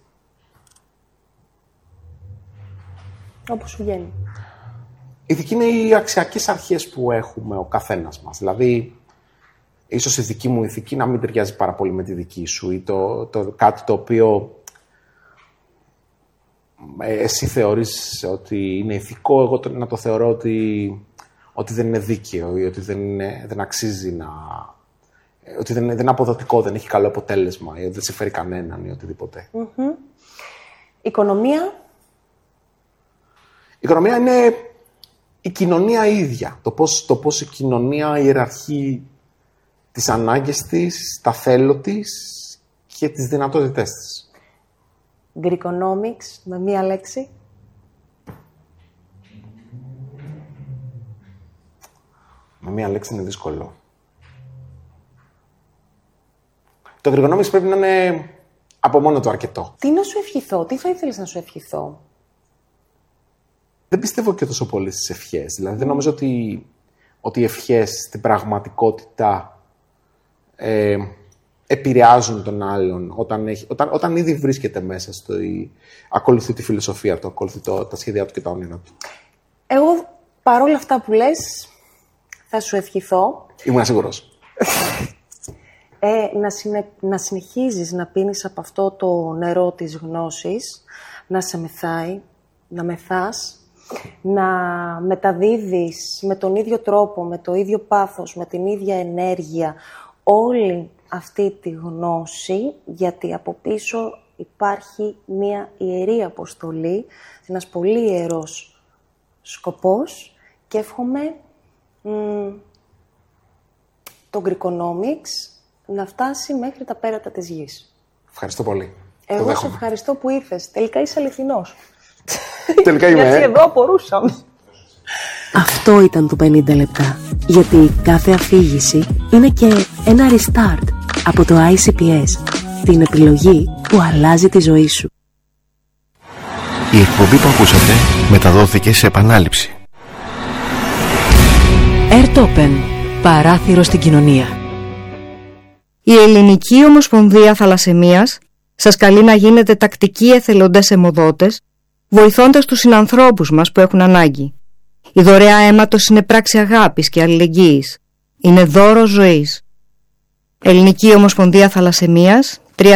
Όπως σου βγαίνει. Η ηθική είναι οι αξιακές αρχές που έχουμε ο καθένας μας. Δηλαδή, ίσως η δική μου ηθική να μην ταιριάζει πάρα πολύ με τη δική σου ή κάτι το οποίο εσύ θεωρείς ότι είναι ηθικό, εγώ να το θεωρώ ότι δεν είναι δίκαιο ή ότι δεν αξίζει να... ότι δεν είναι αποδοτικό, δεν έχει καλό αποτέλεσμα ή ότι δεν συμφέρει κανέναν ή οτιδήποτε. Οικονομία. Η οικονομία είναι η κοινωνία ίδια. Το πώς η κοινωνία ιεραρχεί τις ανάγκες της, τα θέλω της και τις δυνατότητές της. Greekonomics, με μία λέξη. Με μία λέξη είναι δύσκολο. Το Greekonomics πρέπει να είναι από μόνο του αρκετό. Τι να σου ευχηθώ, τι θα ήθελες να σου ευχηθώ? Δεν πιστεύω και τόσο πολύ στις ευχές. Δηλαδή δεν νομίζω ότι οι ευχές στην πραγματικότητα επηρεάζουν τον άλλον όταν ήδη βρίσκεται μέσα στο ακολουθεί τη φιλοσοφία του, ακολουθεί τα σχέδιά του και τα όνειρα του. Εγώ παρόλα αυτά που λες θα σου ευχηθώ. Ήμουν σίγουρος. Να συνεχίζεις να πίνεις από αυτό το νερό της γνώσης, να σε μεθάει, να μεθάς, να μεταδίδεις με τον ίδιο τρόπο, με το ίδιο πάθος, με την ίδια ενέργεια όλη αυτή τη γνώση, γιατί από πίσω υπάρχει μία ιερή αποστολή, ένας πολύ ιερός σκοπός και εύχομαι το Greekonomics να φτάσει μέχρι τα πέρατα της γης. Ευχαριστώ πολύ. Εγώ σε ευχαριστώ που ήρθες. Τελικά είσαι αληθινός. Τελικά είμαι. Γιατί εδώ απορούσαμε. Αυτό ήταν το 50 λεπτά. Γιατί κάθε αφήγηση είναι και ένα restart από το ICPS. Την επιλογή που αλλάζει τη ζωή σου. Η εκπομπή που ακούσατε μεταδόθηκε σε επανάληψη. Airtopen. Παράθυρο στην κοινωνία. Η Ελληνική Ομοσπονδία Θαλασσαιμίας σας καλεί να γίνετε τακτικοί εθελοντές αιμοδότες, βοηθώντας τους συνανθρώπους μας που έχουν ανάγκη. Η δωρεά αίματος είναι πράξη αγάπης και αλληλεγγύης. Είναι δώρο ζωής. Ελληνική Ομοσπονδία Θαλασσαιμίας,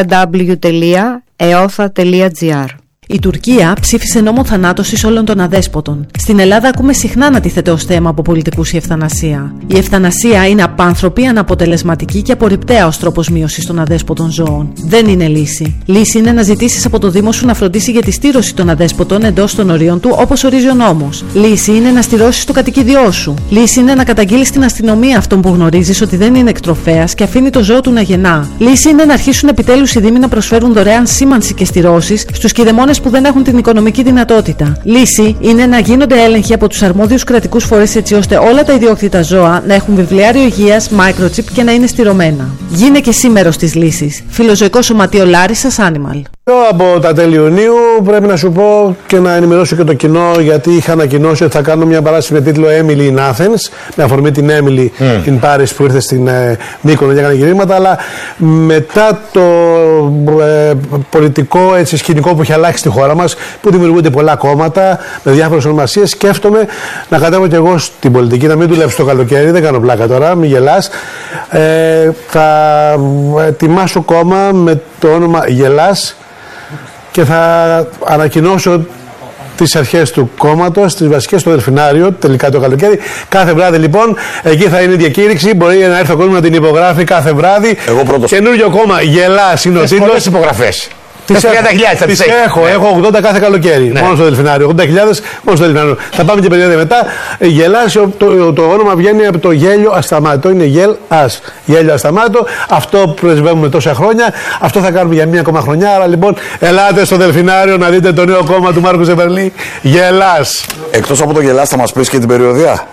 www.eotha.gr. Η Τουρκία ψήφισε νόμο θανάτωσης όλων των αδέσποτων. Στην Ελλάδα ακούμε συχνά να τίθεται ως θέμα από πολιτικούς η ευθανασία. Η ευθανασία είναι απάνθρωπη, αναποτελεσματική και απορριπταία ως τρόπος μείωσης των αδέσποτων ζώων. Δεν είναι λύση. Λύση είναι να ζητήσεις από το Δήμο σου να φροντίσει για τη στήρωση των αδέσποτων εντός των ορίων του όπως ορίζει ο νόμος. Λύση είναι να στηρώσεις το κατοικίδιό σου. Λύση είναι να καταγγείλεις στην αστυνομία αυτόν που γνωρίζεις ότι δεν είναι εκτροφέας και αφήνει το ζώο του να γεννά. Λύση είναι να αρχίσουν επιτέλους οι Δήμοι να προσφέρουν δωρεάν σήμανση και στηρώσεις στους κηδεμόνες που δεν έχουν την οικονομική δυνατότητα. Λύση είναι να γίνονται έλεγχοι από τους αρμόδιους κρατικούς φορείς έτσι ώστε όλα τα ιδιόκτητα ζώα να έχουν βιβλιάριο υγείας, microchip και να είναι στηρωμένα. Γίνε και εσύ μέρος της λύσης. Φιλοζωικό Σωματείο Λάρισσας Animal. Από τα τέλη Ιουνίου πρέπει να σου πω και να ενημερώσω και το κοινό, γιατί είχα ανακοινώσει ότι θα κάνω μια παράσταση με τίτλο Emily in Athens, με αφορμή την Emily in Paris που ήρθε στην Μύκονο και έκανε γυρίσματα, αλλά μετά το πολιτικό σκηνικό που έχει αλλάξει στη χώρα μας, που δημιουργούνται πολλά κόμματα με διάφορες ονομασίες, σκέφτομαι να κατέβω και εγώ στην πολιτική, να μην δουλέψω το καλοκαίρι, δεν κάνω πλάκα τώρα, μην γελάς. Θα ετοιμάσω κόμμα με το όνομα Γελάς και θα ανακοινώσω τις αρχές του κόμματος, τις βασικές στο Δελφινάριο, τελικά το καλοκαίρι. Κάθε βράδυ λοιπόν, εκεί θα είναι η διακήρυξη. Μπορεί να έρθει ο κόσμος να την υπογράφει κάθε βράδυ. Εγώ πρώτος. Καινούριο κόμμα, Γελάς είναι ο τίτλος. Πολλές υπογραφές. Τις έχω 80 κάθε καλοκαίρι. Ναι. Μόνο στο Δελφινάριο. 80.000 μόνο στο Δελφινάριο. Θα πάμε και περίοδο μετά. Γελάς, το όνομα βγαίνει από το γέλιο ασταμάτητο. Είναι γελάς. Γέλιο ασταμάτητο. Αυτό πρεσβεύουμε τόσα χρόνια. Αυτό θα κάνουμε για μία ακόμα χρονιά. Άρα λοιπόν, ελάτε στο Δελφινάριο να δείτε το νέο κόμμα του Μάρκου Ζεμπερλή. Γελάς. Εκτός από το Γελάς, θα μας πεις και την περιοδιά.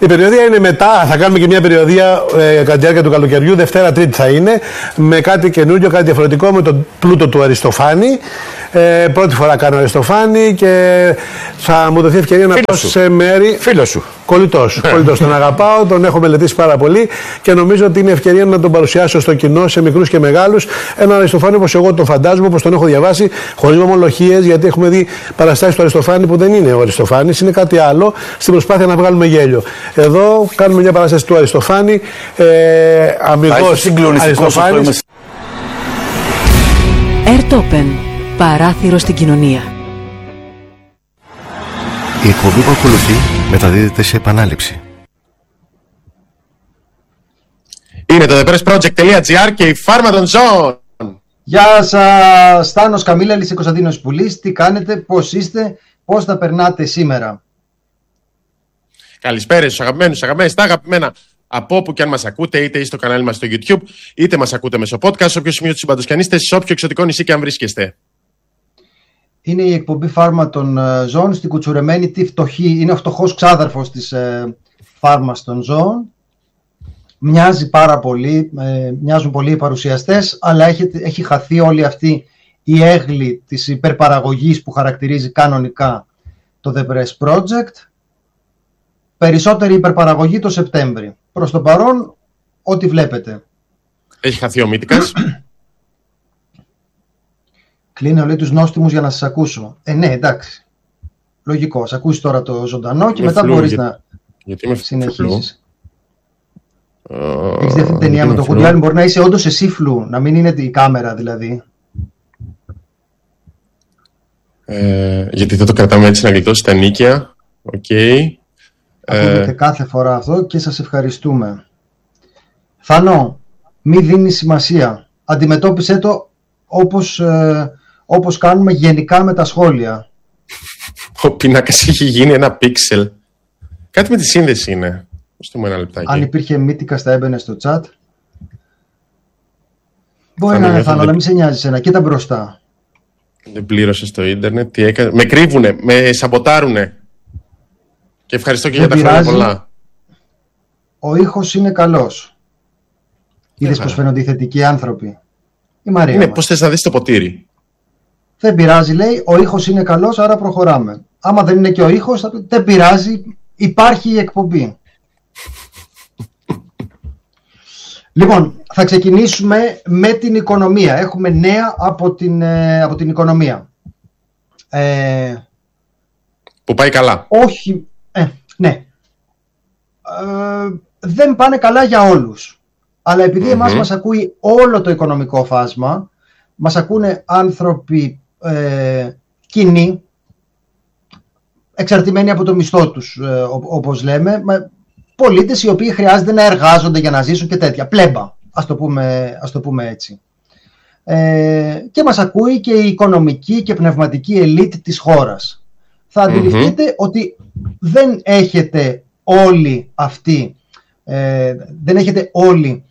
Η περιοδεία είναι μετά, θα κάνουμε και μια περιοδεία κατά τη διάρκεια του καλοκαιριού, Δευτέρα Τρίτη θα είναι, με κάτι καινούριο, κάτι διαφορετικό, με τον πλούτο του Αριστοφάνη. Πρώτη φορά κάνω Αριστοφάνη και θα μου δοθεί ευκαιρία να πάω σε μέρη. Φίλος σου. Κολλητός. Τον αγαπάω, τον έχω μελετήσει πάρα πολύ και νομίζω ότι είναι ευκαιρία να τον παρουσιάσω στο κοινό, σε μικρούς και μεγάλους. Έναν Αριστοφάνη όπως εγώ τον φαντάζομαι, όπως τον έχω διαβάσει, χωρίς μομολογίες, γιατί έχουμε δει παραστάσεις του Αριστοφάνη που δεν είναι ο Αριστοφάνης, είναι κάτι άλλο, στην προσπάθεια να βγάλουμε γέλιο. Εδώ κάνουμε μια παράσταση του Αριστοφάνη, αμυγός Αριστοφάνης. Airtopen. Παράθυρο στην κοινωνία. Η εκπομπή που ακολουθεί μεταδίδεται σε επανάληψη. Είναι το thepressproject.gr και η φάρμα των ζώων. Γεια σας, Στάνος Καμίλαλης, Κωνσταντίνος Πουλής. Τι κάνετε, πώς είστε, πώς θα περνάτε σήμερα? Καλησπέρα στους αγαπημένους, τα αγαπημένα από όπου και αν μας ακούτε, είτε στο κανάλι μας στο YouTube, είτε μας ακούτε μέσω podcast, σε όποιο σημείο της συμπαντός είστε, σε όποιο εξωτικό νησί και αν βρίσκεστε. Είναι η εκπομπή Φάρμα των Ζώων στην κουτσουρεμένη τη φτωχή. Είναι ο φτωχός ξάδερφος της Φάρμας των Ζώων. Μοιάζει πάρα πολύ, μοιάζουν πολύ οι παρουσιαστές, αλλά έχει χαθεί όλη αυτή η έγλη της υπερπαραγωγής που χαρακτηρίζει κανονικά το The Press Project. Περισσότερη υπερπαραγωγή το Σεπτέμβρη. Προς το παρόν, ό,τι βλέπετε. Έχει χαθεί ο Μύτικας. Κλείνω, λέει, τους νόστιμους για να σας ακούσω. Ναι, εντάξει. Λογικό. Ας ακούσεις τώρα το ζωντανό και μετά μπορείς να συνεχίσεις. Έχεις δει αυτή την ταινία με το Χουντιάνι? Μπορεί να είσαι όντως εσύ φλου, να μην είναι η κάμερα δηλαδή. Γιατί δεν το κρατάμε έτσι να γλιτώσει τα νίκια. Οκ. Ακούγεται κάθε φορά αυτό και σας ευχαριστούμε. Θανό, μη δίνεις σημασία. Αντιμετώπισε το όπως κάνουμε γενικά με τα σχόλια. Ο πίνακας έχει γίνει ένα πίξελ. Κάτι με τη σύνδεση είναι. Δώστε μου ένα λεπτάκι. Αν υπήρχε Μύτικα θα έμπαινε στο chat. Μπορεί να είναι, Θανό, αλλά μην σε νοιάζει εσένα. Κοίτα μπροστά. Δεν πλήρωσε στο ίντερνετ. Τι έκανε? Με κρύβουνε, με σαμποτάρουνε. Και ευχαριστώ και για τα χρόνια πολλά. Ο ήχος είναι καλός. Είδες πως φαίνονται οι θετικοί άνθρωποι? Η Μαρία. Είναι πως θες να δεις το ποτήρι. Δεν πειράζει, λέει, ο ήχος είναι καλός, άρα προχωράμε. Άμα δεν είναι και ο ήχος, δεν πειράζει, υπάρχει η εκπομπή. Λοιπόν, θα ξεκινήσουμε με την οικονομία. Έχουμε νέα από την οικονομία. Που πάει καλά. Όχι, ναι. Δεν πάνε καλά για όλους. Αλλά επειδή εμάς μας ακούει όλο το οικονομικό φάσμα, μας ακούνε άνθρωποι κοινοί, εξαρτημένοι από το μισθό τους, όπως λέμε, πολίτες οι οποίοι χρειάζεται να εργάζονται για να ζήσουν και τέτοια. Πλέμπα, ας το πούμε έτσι. Και μας ακούει και η οικονομική και πνευματική ελίτ της χώρας. Θα αντιληφθείτε ότι δεν έχετε όλοι αυτοί, δεν έχετε όλοι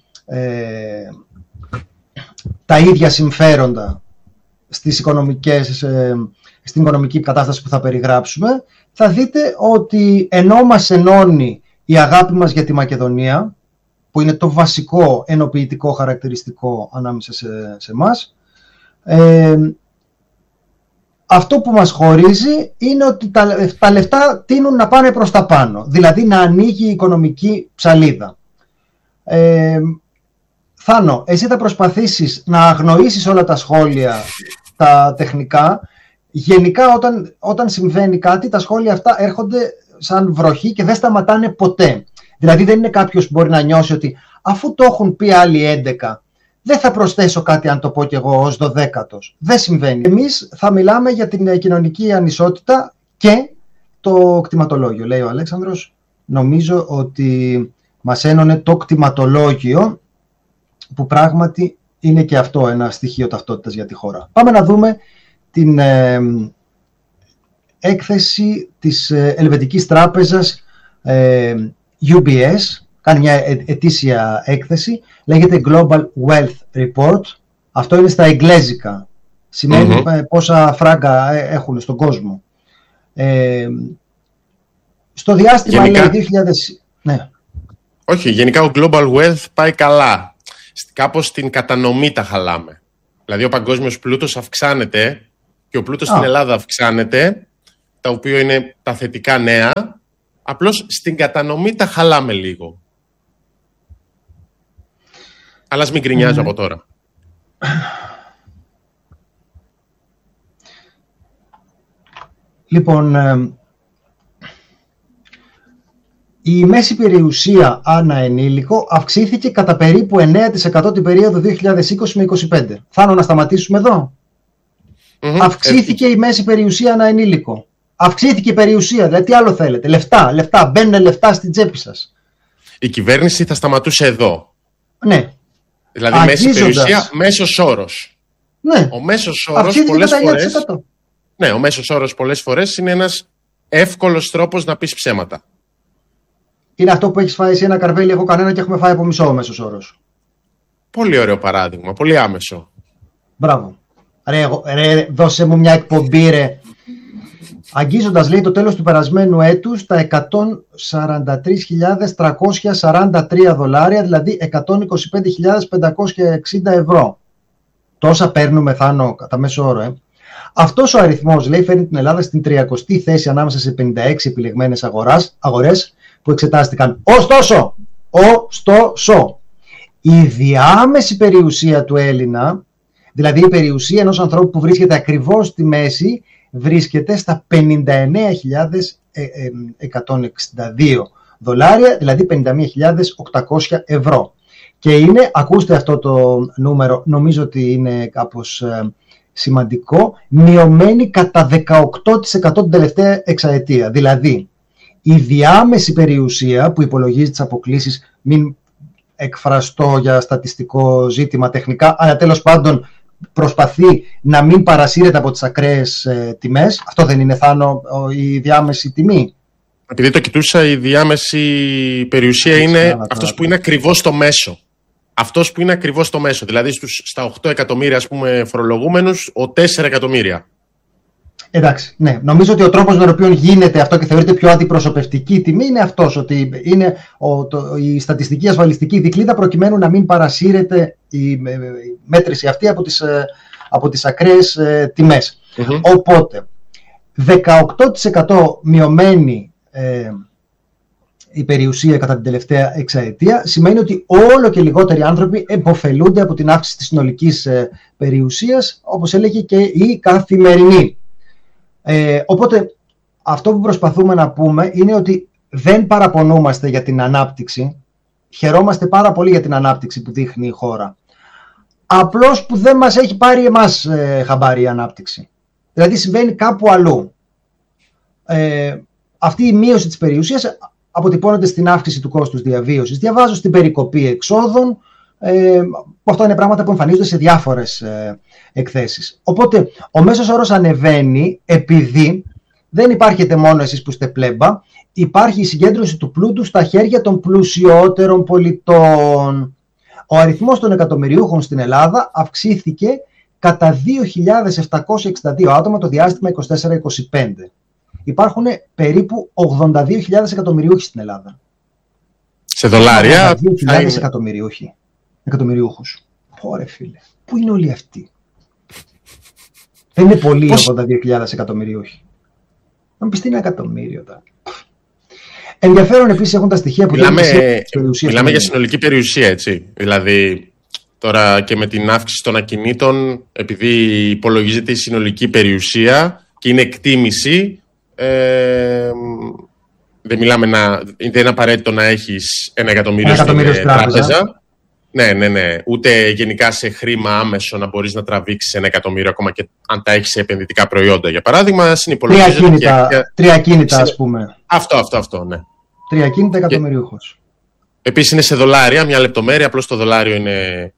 τα ίδια συμφέροντα στην οικονομική κατάσταση που θα περιγράψουμε. Θα δείτε ότι ενώ μας ενώνει η αγάπη μας για τη Μακεδονία, που είναι το βασικό ενοποιητικό χαρακτηριστικό ανάμεσα σε εμάς, αυτό που μας χωρίζει είναι ότι τα λεφτά τείνουν να πάνε προς τα πάνω, δηλαδή να ανοίγει η οικονομική ψαλίδα. Θάνο, εσύ θα προσπαθήσεις να αγνοήσεις όλα τα σχόλια, τα τεχνικά. Γενικά όταν συμβαίνει κάτι, τα σχόλια αυτά έρχονται σαν βροχή και δεν σταματάνε ποτέ. Δηλαδή δεν είναι κάποιος που μπορεί να νιώσει ότι αφού το έχουν πει άλλοι 11, δεν θα προσθέσω κάτι αν το πω κι εγώ ως 12ος. Δεν συμβαίνει. Εμείς θα μιλάμε για την κοινωνική ανισότητα και το κτηματολόγιο, λέει ο Αλέξανδρος. Νομίζω ότι μας ένωνε το κτηματολόγιο, που πράγματι είναι και αυτό ένα στοιχείο ταυτότητας για τη χώρα. Πάμε να δούμε την έκθεση της Ελβετικής Τράπεζας UBS. Κάνει μια ετήσια έκθεση, λέγεται Global Wealth Report. Αυτό είναι στα εγγλέζικα. Σημαίνει πόσα φράγκα έχουν στον κόσμο. Στο διάστημα, γενικά, λέει, Ναι. Όχι, γενικά ο global wealth πάει καλά. Κάπως την κατανομή τα χαλάμε. Δηλαδή ο παγκόσμιος πλούτος αυξάνεται και ο πλούτος στην Ελλάδα αυξάνεται, τα οποία είναι τα θετικά νέα, απλώς στην κατανομή τα χαλάμε λίγο. Αλλά ας μην γκρινιάζω από τώρα. Λοιπόν, η μέση περιουσία ανά ενήλικο αυξήθηκε κατά περίπου 9% την περίοδο 2020 με 2025. Θάνο, να σταματήσουμε εδώ. Αυξήθηκε η μέση περιουσία ανά ενήλικο. Αυξήθηκε η περιουσία, δηλαδή τι άλλο θέλετε. Λεφτά, μπαίνουν λεφτά στην τσέπη σας. Η κυβέρνηση θα σταματούσε εδώ. Ναι. Δηλαδή μέση περιουσία, μέσος όρος. Ναι. Ο μέσος όρος πολλές φορές... Ναι, ο μέσος όρος πολλές φορές είναι ένας εύκολος τρόπος να πεις ψέματα. Είναι αυτό που έχεις φάει εσύ ένα καρβέλι, εγώ κανένα και έχουμε φάει από μισό ο μέσος όρος. Πολύ ωραίο παράδειγμα, πολύ άμεσο. Μπράβο. Ρε, δώσε μου μια εκπομπή, ρε. Αγγίζοντας, λέει, το τέλος του περασμένου έτους τα $143.343, δηλαδή 125.560 ευρώ. Τόσα παίρνουμε, Θάνο, κατά μέσο όρο, Αυτός ο αριθμός, λέει, φέρνει την Ελλάδα στην 30η θέση ανάμεσα σε 56 επιλεγμένες αγορές που εξετάστηκαν. Ωστόσο, η διάμεση περιουσία του Έλληνα, δηλαδή η περιουσία ενός ανθρώπου που βρίσκεται ακριβώς στη μέση, βρίσκεται στα $59.162, δηλαδή 51.800 ευρώ. Και είναι, ακούστε αυτό το νούμερο, νομίζω ότι είναι κάπως σημαντικό, μειωμένη κατά 18% την τελευταία εξαετία. Δηλαδή, η διάμεση περιουσία που υπολογίζει τις αποκλίσεις, μην εκφραστώ για στατιστικό ζήτημα τεχνικά, αλλά τέλος πάντων προσπαθεί να μην παρασύρεται από τις ακραίες τιμές. Αυτό δεν είναι, Θάνο, η διάμεση τιμή? Επειδή το κοιτούσα, η διάμεση περιουσία είναι αυτός που είναι ακριβώς στο μέσο. Αυτός που είναι ακριβώς στο μέσο. Δηλαδή στα 8 εκατομμύρια, ας πούμε, φορολογούμενους, ο 4 εκατομμύρια. Εντάξει, ναι. Νομίζω ότι ο τρόπος με τον οποίο γίνεται αυτό και θεωρείται πιο αντιπροσωπευτική τιμή είναι αυτός, ότι είναι η στατιστική ασφαλιστική δικλίδα προκειμένου να μην παρασύρεται η μέτρηση αυτή από τις ακραίες τιμές. Οπότε, 18% μειωμένη η περιουσία κατά την τελευταία εξαετία σημαίνει ότι όλο και λιγότεροι άνθρωποι επωφελούνται από την αύξηση της συνολικής περιουσίας, όπως έλεγε και η Καθημερινή. Οπότε αυτό που προσπαθούμε να πούμε είναι ότι δεν παραπονούμαστε για την ανάπτυξη, χαιρόμαστε πάρα πολύ για την ανάπτυξη που δείχνει η χώρα. Απλώς που δεν μας έχει πάρει εμάς χαμπάρι η ανάπτυξη. Δηλαδή συμβαίνει κάπου αλλού. Αυτή η μείωση της περιουσίας αποτυπώνεται στην αύξηση του κόστους διαβίωσης. Διαβάζω στην περικοπή εξόδων. Αυτό είναι πράγματα που εμφανίζονται σε διάφορες εκθέσεις. Οπότε ο μέσος όρος ανεβαίνει επειδή δεν υπάρχετε μόνο εσείς που είστε πλέμπα, υπάρχει η συγκέντρωση του πλούτου στα χέρια των πλουσιότερων πολιτών. Ο αριθμός των εκατομμυριούχων στην Ελλάδα αυξήθηκε κατά 2.762 άτομα το διάστημα 24-25. Υπάρχουν περίπου 82.000 εκατομμυριούχοι στην Ελλάδα. Σε δολάρια. 2.000 εκατομμυριούχους. Ωρε φίλε, πού είναι όλοι αυτοί? Δεν είναι πολλοί 82.000 εκατομμυριούχοι. Να πεις τι είναι εκατομμύριο τώρα. Ενδιαφέρον επίσης έχουν τα στοιχεία που μιλάμε για συνολική περιουσία, έτσι. Δηλαδή, τώρα και με την αύξηση των ακινήτων, επειδή υπολογίζεται η συνολική περιουσία και είναι εκτίμηση, δεν είναι απαραίτητο να έχεις 1 εκατομμύριο στην τράπεζα. Ναι. Ούτε γενικά σε χρήμα άμεσο να μπορείς να τραβήξεις 1 εκατομμύριο, ακόμα και αν τα έχεις σε επενδυτικά προϊόντα. Για παράδειγμα, συνυπολογίζεται. Τρία ακίνητα, ας πούμε. Αυτό, ναι. 3 ακίνητα εκατομμυριούχος. Επίσης είναι σε δολάρια, μια λεπτομέρεια, απλώς το δολάριο είναι.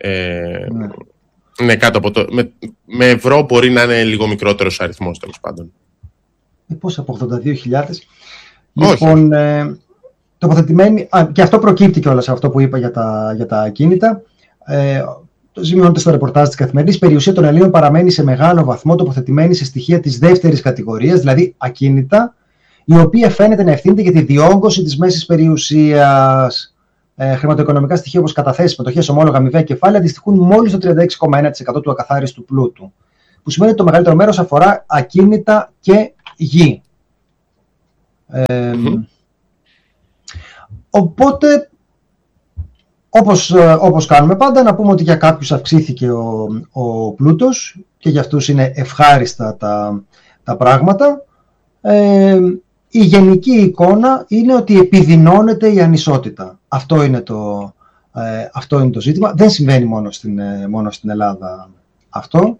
Ναι, κάτω από το. Με ευρώ μπορεί να είναι λίγο μικρότερος αριθμός, τέλος πάντων. Πώς από 82.000. Λοιπόν, τοποθετημένοι. Και αυτό προκύπτει κιόλας αυτό που είπα για τα ακίνητα. Το σημειώνεται στο ρεπορτάζ της Καθημερινής. Η περιουσία των Ελλήνων παραμένει σε μεγάλο βαθμό τοποθετημένη σε στοιχεία της δεύτερης κατηγορίας, δηλαδή ακίνητα, η οποία φαίνεται να ευθύνεται για τη διόγκωση της μέσης περιουσίας. Χρηματοοικονομικά στοιχεία όπως καταθέσεις, μετοχές, ομόλογα, αμοιβαία κεφάλαια αντιστοιχούν μόλις το 36,1% του ακαθάριστου πλούτου. Που σημαίνει ότι το μεγαλύτερο μέρος αφορά ακίνητα και γη. Οπότε, όπως κάνουμε πάντα, να πούμε ότι για κάποιους αυξήθηκε ο πλούτος και για αυτούς είναι ευχάριστα τα πράγματα. Η γενική εικόνα είναι ότι επιδεινώνεται η ανισότητα. Αυτό είναι το ζήτημα. Δεν συμβαίνει μόνο στην Ελλάδα αυτό.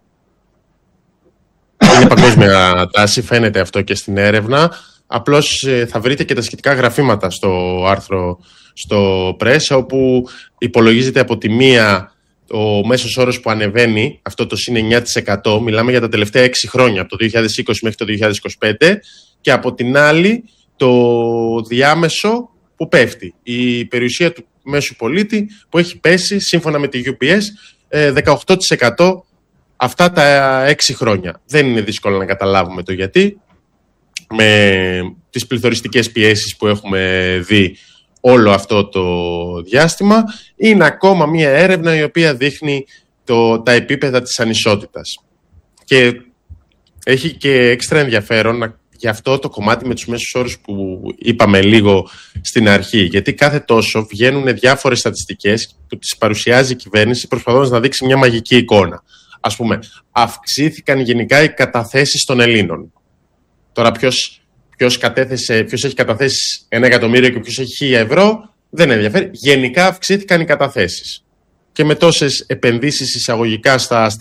Είναι παγκόσμια τάση, φαίνεται αυτό και στην έρευνα. Απλώς θα βρείτε και τα σχετικά γραφήματα στο άρθρο στο Press, όπου υπολογίζεται από τη μία ο μέσος όρος που ανεβαίνει, αυτό το συν 9%, μιλάμε για τα τελευταία 6 χρόνια, από το 2020 μέχρι το 2025, και από την άλλη το διάμεσο που πέφτει. Η περιουσία του μέσου πολίτη που έχει πέσει, σύμφωνα με τη UPS, 18% αυτά τα 6 χρόνια. Δεν είναι δύσκολο να καταλάβουμε το γιατί. Με τις πληθωριστικές πιέσεις που έχουμε δει όλο αυτό το διάστημα, είναι ακόμα μία έρευνα η οποία δείχνει τα επίπεδα της ανισότητας. Και έχει και έξτρα ενδιαφέρον για αυτό το κομμάτι με τους μέσους όρους που είπαμε λίγο στην αρχή. Γιατί κάθε τόσο βγαίνουν διάφορες στατιστικές που τις παρουσιάζει η κυβέρνηση προσπαθώντας να δείξει μια μαγική εικόνα. Ας πούμε, αυξήθηκαν γενικά οι καταθέσεις των Ελλήνων. Τώρα ποιος έχει καταθέσει 1 εκατομμύριο και ποιος έχει 1.000 ευρώ, δεν ενδιαφέρει. Γενικά αυξήθηκαν οι καταθέσεις. Και με τόσες επενδύσεις εισαγωγικά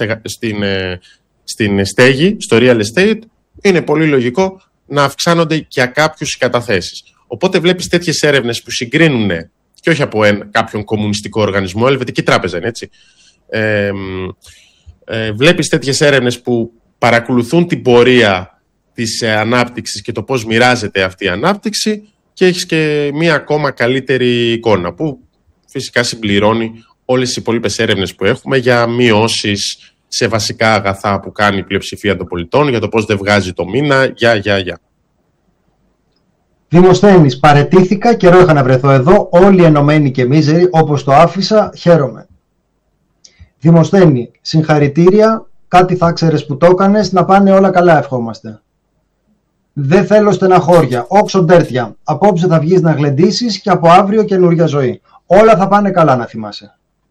στην στέγη, στο real estate, είναι πολύ λογικό να αυξάνονται για κάποιους οι καταθέσεις. Οπότε βλέπεις τέτοιες έρευνες που συγκρίνουν, και όχι από κάποιον κομμουνιστικό οργανισμό, Ελβετική Τράπεζα είναι έτσι. Βλέπεις τέτοιες έρευνες που παρακολουθούν την πορεία της ανάπτυξης και το πώς μοιράζεται αυτή η ανάπτυξη, και έχεις και μία ακόμα καλύτερη εικόνα που φυσικά συμπληρώνει όλες τις υπόλοιπες έρευνες που έχουμε για μειώσεις σε βασικά αγαθά που κάνει η πλειοψηφία των πολιτών, για το πώς δεν βγάζει το μήνα, Δημοσθένης, παραιτήθηκα, καιρό είχα να βρεθώ εδώ, όλοι ενωμένοι και μίζεροι, όπως το άφησα, χαίρομαι. Δημοσθένη, συγχαρητήρια, κάτι θα ξέρεις που το έκανες, να πάνε όλα καλά, ευχόμαστε. Δεν θέλω στεναχώρια, όξο ντέρτια, απόψε θα βγεις να γλεντήσεις και από αύριο καινούρια ζωή. Όλα θα πάνε καλά, να θυμάσαι.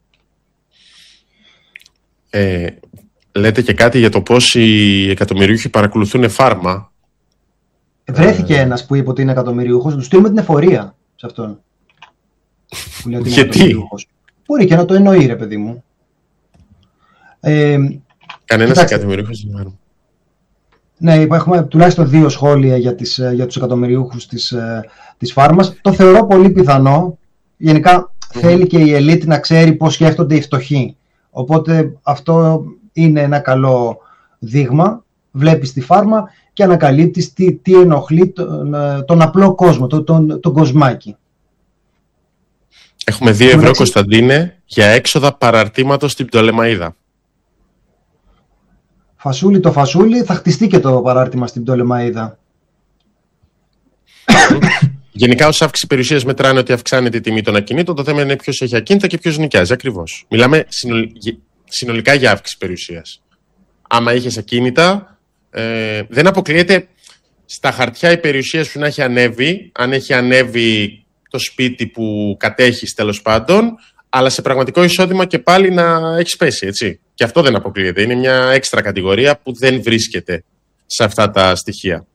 Λέτε και κάτι για το πώς οι εκατομμυριούχοι παρακολουθούν φάρμα. Βρέθηκε ένας που είπε ότι είναι εκατομμυριούχος, του στείλουμε την εφορία σε αυτόν. Που λέει ότι είναι εκατομμυριούχος. Μπορεί και να το εννοεί, ρε παιδί μου. Κανένας εκατομμυριούχος δεν είναι. Ναι, έχουμε τουλάχιστον 2 σχόλια για τους εκατομμυριούχους της φάρμας. Το θεωρώ πολύ πιθανό. Γενικά θέλει και η ελίτ να ξέρει πώς σκέφτονται οι φτωχοί. Οπότε αυτό είναι ένα καλό δείγμα. Βλέπεις τη φάρμα και ανακαλύπτεις τι ενοχλεί τον απλό κόσμο, τον κοσμάκι. Έχουμε 2 ευρώ, Κωνσταντίνε, για έξοδα παραρτήματος στην Πτολεμαΐδα. Φασούλη το φασούλι, θα χτιστεί και το παράρτημα στην Πτολεμαΐδα. Γενικά, ως αύξηση περιουσίας μετράνε ότι αυξάνεται η τιμή των ακινήτων. Το θέμα είναι ποιος έχει ακίνητα και ποιος νοικιάζει. Ακριβώς. Μιλάμε συνολικά για αύξηση περιουσίας. Άμα είχες ακίνητα, δεν αποκλείεται στα χαρτιά η περιουσία σου να έχει ανέβει, αν έχει ανέβει το σπίτι που κατέχεις τέλος πάντων, αλλά σε πραγματικό εισόδημα και πάλι να έχεις πέσει, έτσι. Και αυτό δεν αποκλείεται. Είναι μια έξτρα κατηγορία που δεν βρίσκεται σε αυτά τα στοιχεία.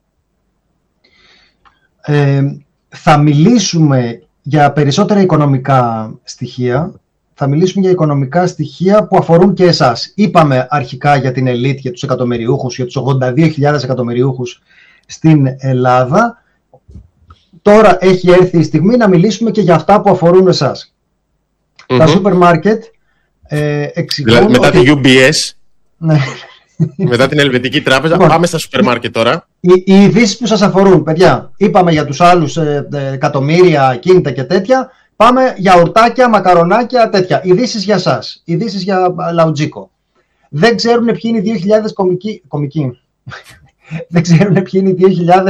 Θα μιλήσουμε για περισσότερα οικονομικά στοιχεία. Θα μιλήσουμε για οικονομικά στοιχεία που αφορούν και εσάς. Είπαμε αρχικά για την ελίτ, για τους εκατομμυριούχους, για τους 82.000 εκατομμυριούχους στην Ελλάδα. Τώρα έχει έρθει η στιγμή να μιλήσουμε και για αυτά που αφορούν εσάς. Τα σούπερ μάρκετ εξηγούν μετά ότι... την UBS, ναι. Μετά την Ελβετική Τράπεζα, πάμε στα σούπερ μάρκετ τώρα. Οι ειδήσεις που σας αφορούν, παιδιά. Είπαμε για τους άλλους εκατομμύρια, κίνητα και τέτοια. Πάμε για ουρτάκια, μακαρονάκια, τέτοια. Ειδήσεις για σας. Ειδήσεις για λαουτζίκο. Δεν ξέρουν ποιοι είναι οι 2.000 κομικοί. Δεν ξέρουν ποιοι είναι οι 2.000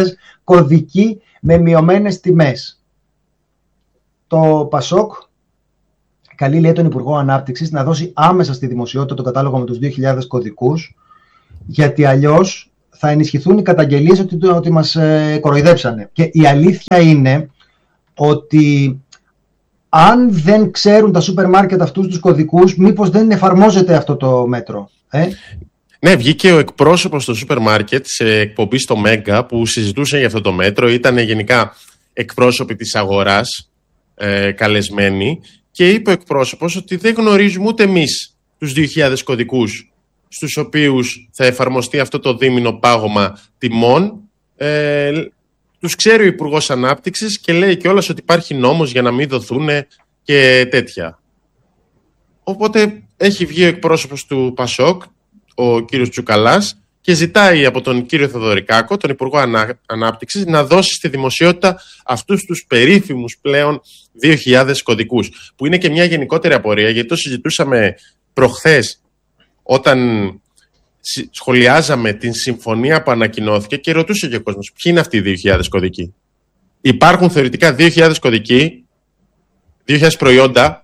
κωδικοί με μειωμένες τιμές. Το ΠΑΣΟΚ καλεί, λέει, τον Υπουργό Ανάπτυξης να δώσει άμεσα στη δημοσιότητα το κατάλογο με τους 2.000 κωδικούς, γιατί αλλιώς θα ενισχυθούν οι καταγγελίες ότι μας κοροϊδέψανε. Και η αλήθεια είναι ότι αν δεν ξέρουν τα σούπερ μάρκετ αυτούς τους κωδικούς, μήπως δεν εφαρμόζεται αυτό το μέτρο. Ναι, βγήκε ο εκπρόσωπος στο σούπερ μάρκετ σε εκπομπή στο Μέγκα που συζητούσε για αυτό το μέτρο. Ήταν γενικά εκπρόσωποι της αγοράς καλεσμένοι και είπε ο εκπρόσωπος ότι δεν γνωρίζουμε ούτε εμείς τους 2.000 κωδικούς στους οποίους θα εφαρμοστεί αυτό το δίμηνο πάγωμα τιμών. Τους ξέρει ο Υπουργός Ανάπτυξης και λέει κιόλας ότι υπάρχει νόμος για να μην δοθούν και τέτοια. Οπότε έχει βγει ο εκπρόσωπος του ΠΑΣΟΚ, ο κύριος Τσουκαλάς, και ζητάει από τον κύριο Θεοδωρικάκο, τον Υπουργό Ανάπτυξης, να δώσει στη δημοσιότητα αυτούς τους περίφημους πλέον 2.000 κωδικούς. Που είναι και μια γενικότερη απορία, γιατί το συζητούσαμε προχθές όταν σχολιάζαμε την συμφωνία που ανακοινώθηκε και ρωτούσε και ο κόσμος ποιοι είναι αυτοί οι 2.000 κωδικοί. Υπάρχουν θεωρητικά 2.000 κωδικοί, 2.000 προϊόντα,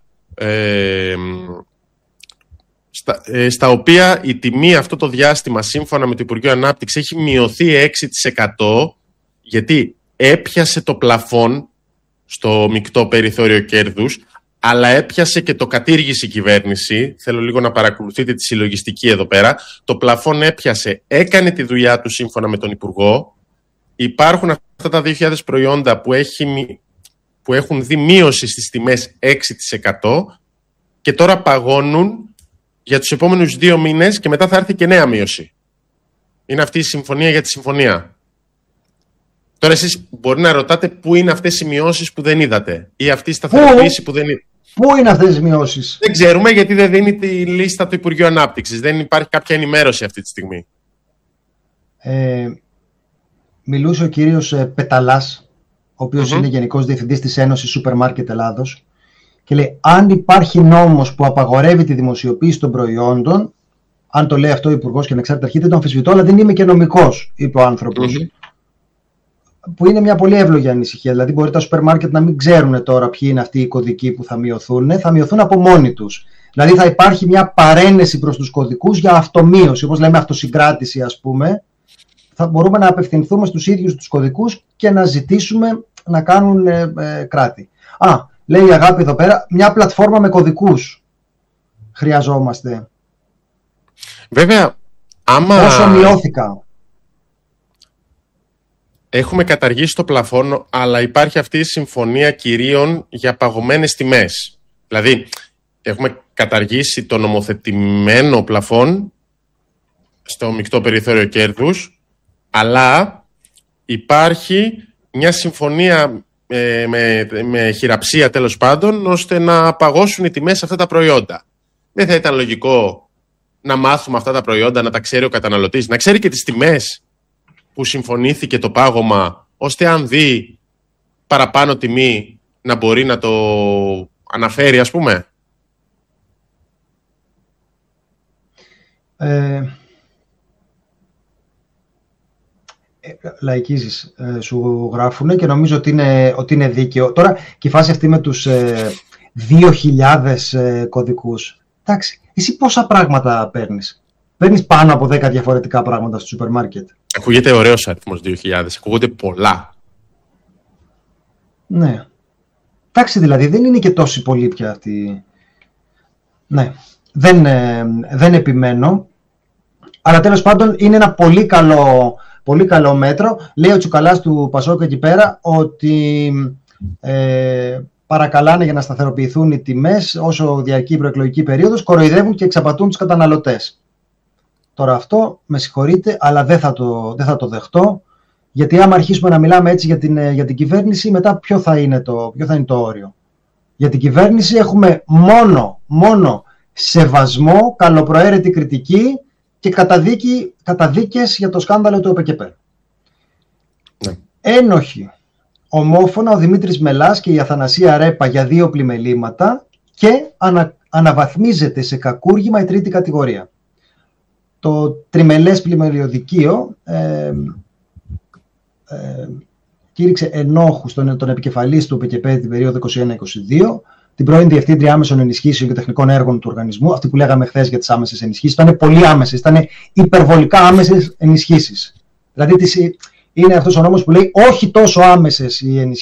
στα οποία η τιμή αυτό το διάστημα σύμφωνα με το Υπουργείο Ανάπτυξη έχει μειωθεί 6% γιατί έπιασε το πλαφόν στο μεικτό περιθώριο κέρδους, αλλά έπιασε και το κατήργησε η κυβέρνηση. Θέλω λίγο να παρακολουθείτε τη συλλογιστική εδώ πέρα. Το πλαφόν έπιασε, έκανε τη δουλειά του σύμφωνα με τον Υπουργό. Υπάρχουν αυτά τα 2.000 προϊόντα που έχουν δει μείωση στις τιμές 6% και τώρα παγώνουν για τους επόμενους 2 μήνες και μετά θα έρθει και νέα μείωση. Είναι αυτή η συμφωνία για τη συμφωνία. Τώρα εσείς μπορεί να ρωτάτε πού είναι αυτές οι μειώσεις που δεν είδατε ή αυτή η σταθεροποίηση που δεν είδατε. Πού είναι αυτές οι μειώσεις? Δεν ξέρουμε, γιατί δεν δίνει τη λίστα του Υπουργείου Ανάπτυξης. Δεν υπάρχει κάποια ενημέρωση αυτή τη στιγμή. Μιλούσε ο κύριος Πεταλάς, ο οποίος είναι Γενικός Διευθυντής της Ένωσης Σούπερ Μάρκετ Ελλάδος, και λέει, αν υπάρχει νόμος που απαγορεύει τη δημοσιοποίηση των προϊόντων, αν το λέει αυτό ο Υπουργός και ανεξάρτητα αρχή, δεν το αμφισβητώ, αλλά δεν είμαι και νομικός, είπε ο άνθρωπος. Που είναι μια πολύ εύλογη ανησυχία. Δηλαδή, μπορεί τα σούπερ μάρκετ να μην ξέρουν τώρα ποιοι είναι αυτοί οι κωδικοί που θα μειωθούν από μόνοι τους. Δηλαδή, θα υπάρχει μια παρένεση προς τους κωδικούς για αυτομείωση, όπως λέμε αυτοσυγκράτηση, ας πούμε. Θα μπορούμε να απευθυνθούμε στους ίδιους τους κωδικούς και να ζητήσουμε να κάνουν κράτη. Λέει η Αγάπη εδώ πέρα, μια πλατφόρμα με κωδικούς χρειαζόμαστε. Βέβαια, Πόσο μειώθηκα. Έχουμε καταργήσει το πλαφόν, αλλά υπάρχει αυτή η συμφωνία κυρίων για παγωμένες τιμές. Δηλαδή, έχουμε καταργήσει το νομοθετημένο πλαφόν στο μεικτό περιθώριο κέρδους, αλλά υπάρχει μια συμφωνία με χειραψία τέλος πάντων, ώστε να παγώσουν οι τιμές σε αυτά τα προϊόντα. Δεν θα ήταν λογικό να μάθουμε αυτά τα προϊόντα, να τα ξέρει ο καταναλωτής, να ξέρει και τις τιμές που συμφωνήθηκε το πάγωμα, ώστε αν δει παραπάνω τιμή να μπορεί να το αναφέρει, ας πούμε. Λαϊκίζεις, σου γράφουνε και νομίζω ότι είναι δίκαιο. Τώρα και η φάση αυτή με τους 2.000 κωδικούς. Εντάξει, εσύ πόσα πράγματα παίρνεις? Παίρνεις πάνω από 10 διαφορετικά πράγματα στο σούπερ μάρκετ. Ακούγεται ωραίος αριθμός 2.000, ακούγονται πολλά. Ναι. Εντάξει, δηλαδή δεν είναι και τόσοι πολλοί πια αυτοί. Ναι, δεν επιμένω. Αλλά τέλος πάντων είναι ένα πολύ καλό μέτρο. Λέει ο Τσουκαλάς του Πασόκ εκεί πέρα ότι παρακαλάνε για να σταθεροποιηθούν οι τιμές όσο διαρκεί η προεκλογική περίοδος, κοροϊδεύουν και εξαπατούν τους καταναλωτές. Τώρα αυτό, με συγχωρείτε, αλλά δεν θα το δεχτώ, γιατί άμα αρχίσουμε να μιλάμε έτσι για την κυβέρνηση, μετά ποιο θα είναι το όριο? Για την κυβέρνηση έχουμε μόνο σεβασμό, καλοπροαίρετη κριτική και καταδίκες για το σκάνδαλο του ΟΠΕΚΕΠ. Ναι. Ένοχοι, ομόφωνα, ο Δημήτρης Μελάς και η Αθανασία Ρέπα για 2 πλημελήματα και αναβαθμίζεται σε κακούργημα η 3η κατηγορία. Το τριμελές πλημελιωδικείο κήρυξε ενόχους τον επικεφαλής του ΠΚΠ την περίοδο 21-22, την πρώην Διευθύντρια Άμεσων Ενισχύσεων και Τεχνικών Έργων του οργανισμού, αυτή που λέγαμε χθες για τις άμεσες ενισχύσεις. Ήταν πολύ άμεσες, ήταν υπερβολικά άμεσες ενισχύσεις. Δηλαδή είναι αυτός ο νόμος που λέει όχι τόσο άμεσες οι ενισχύσεις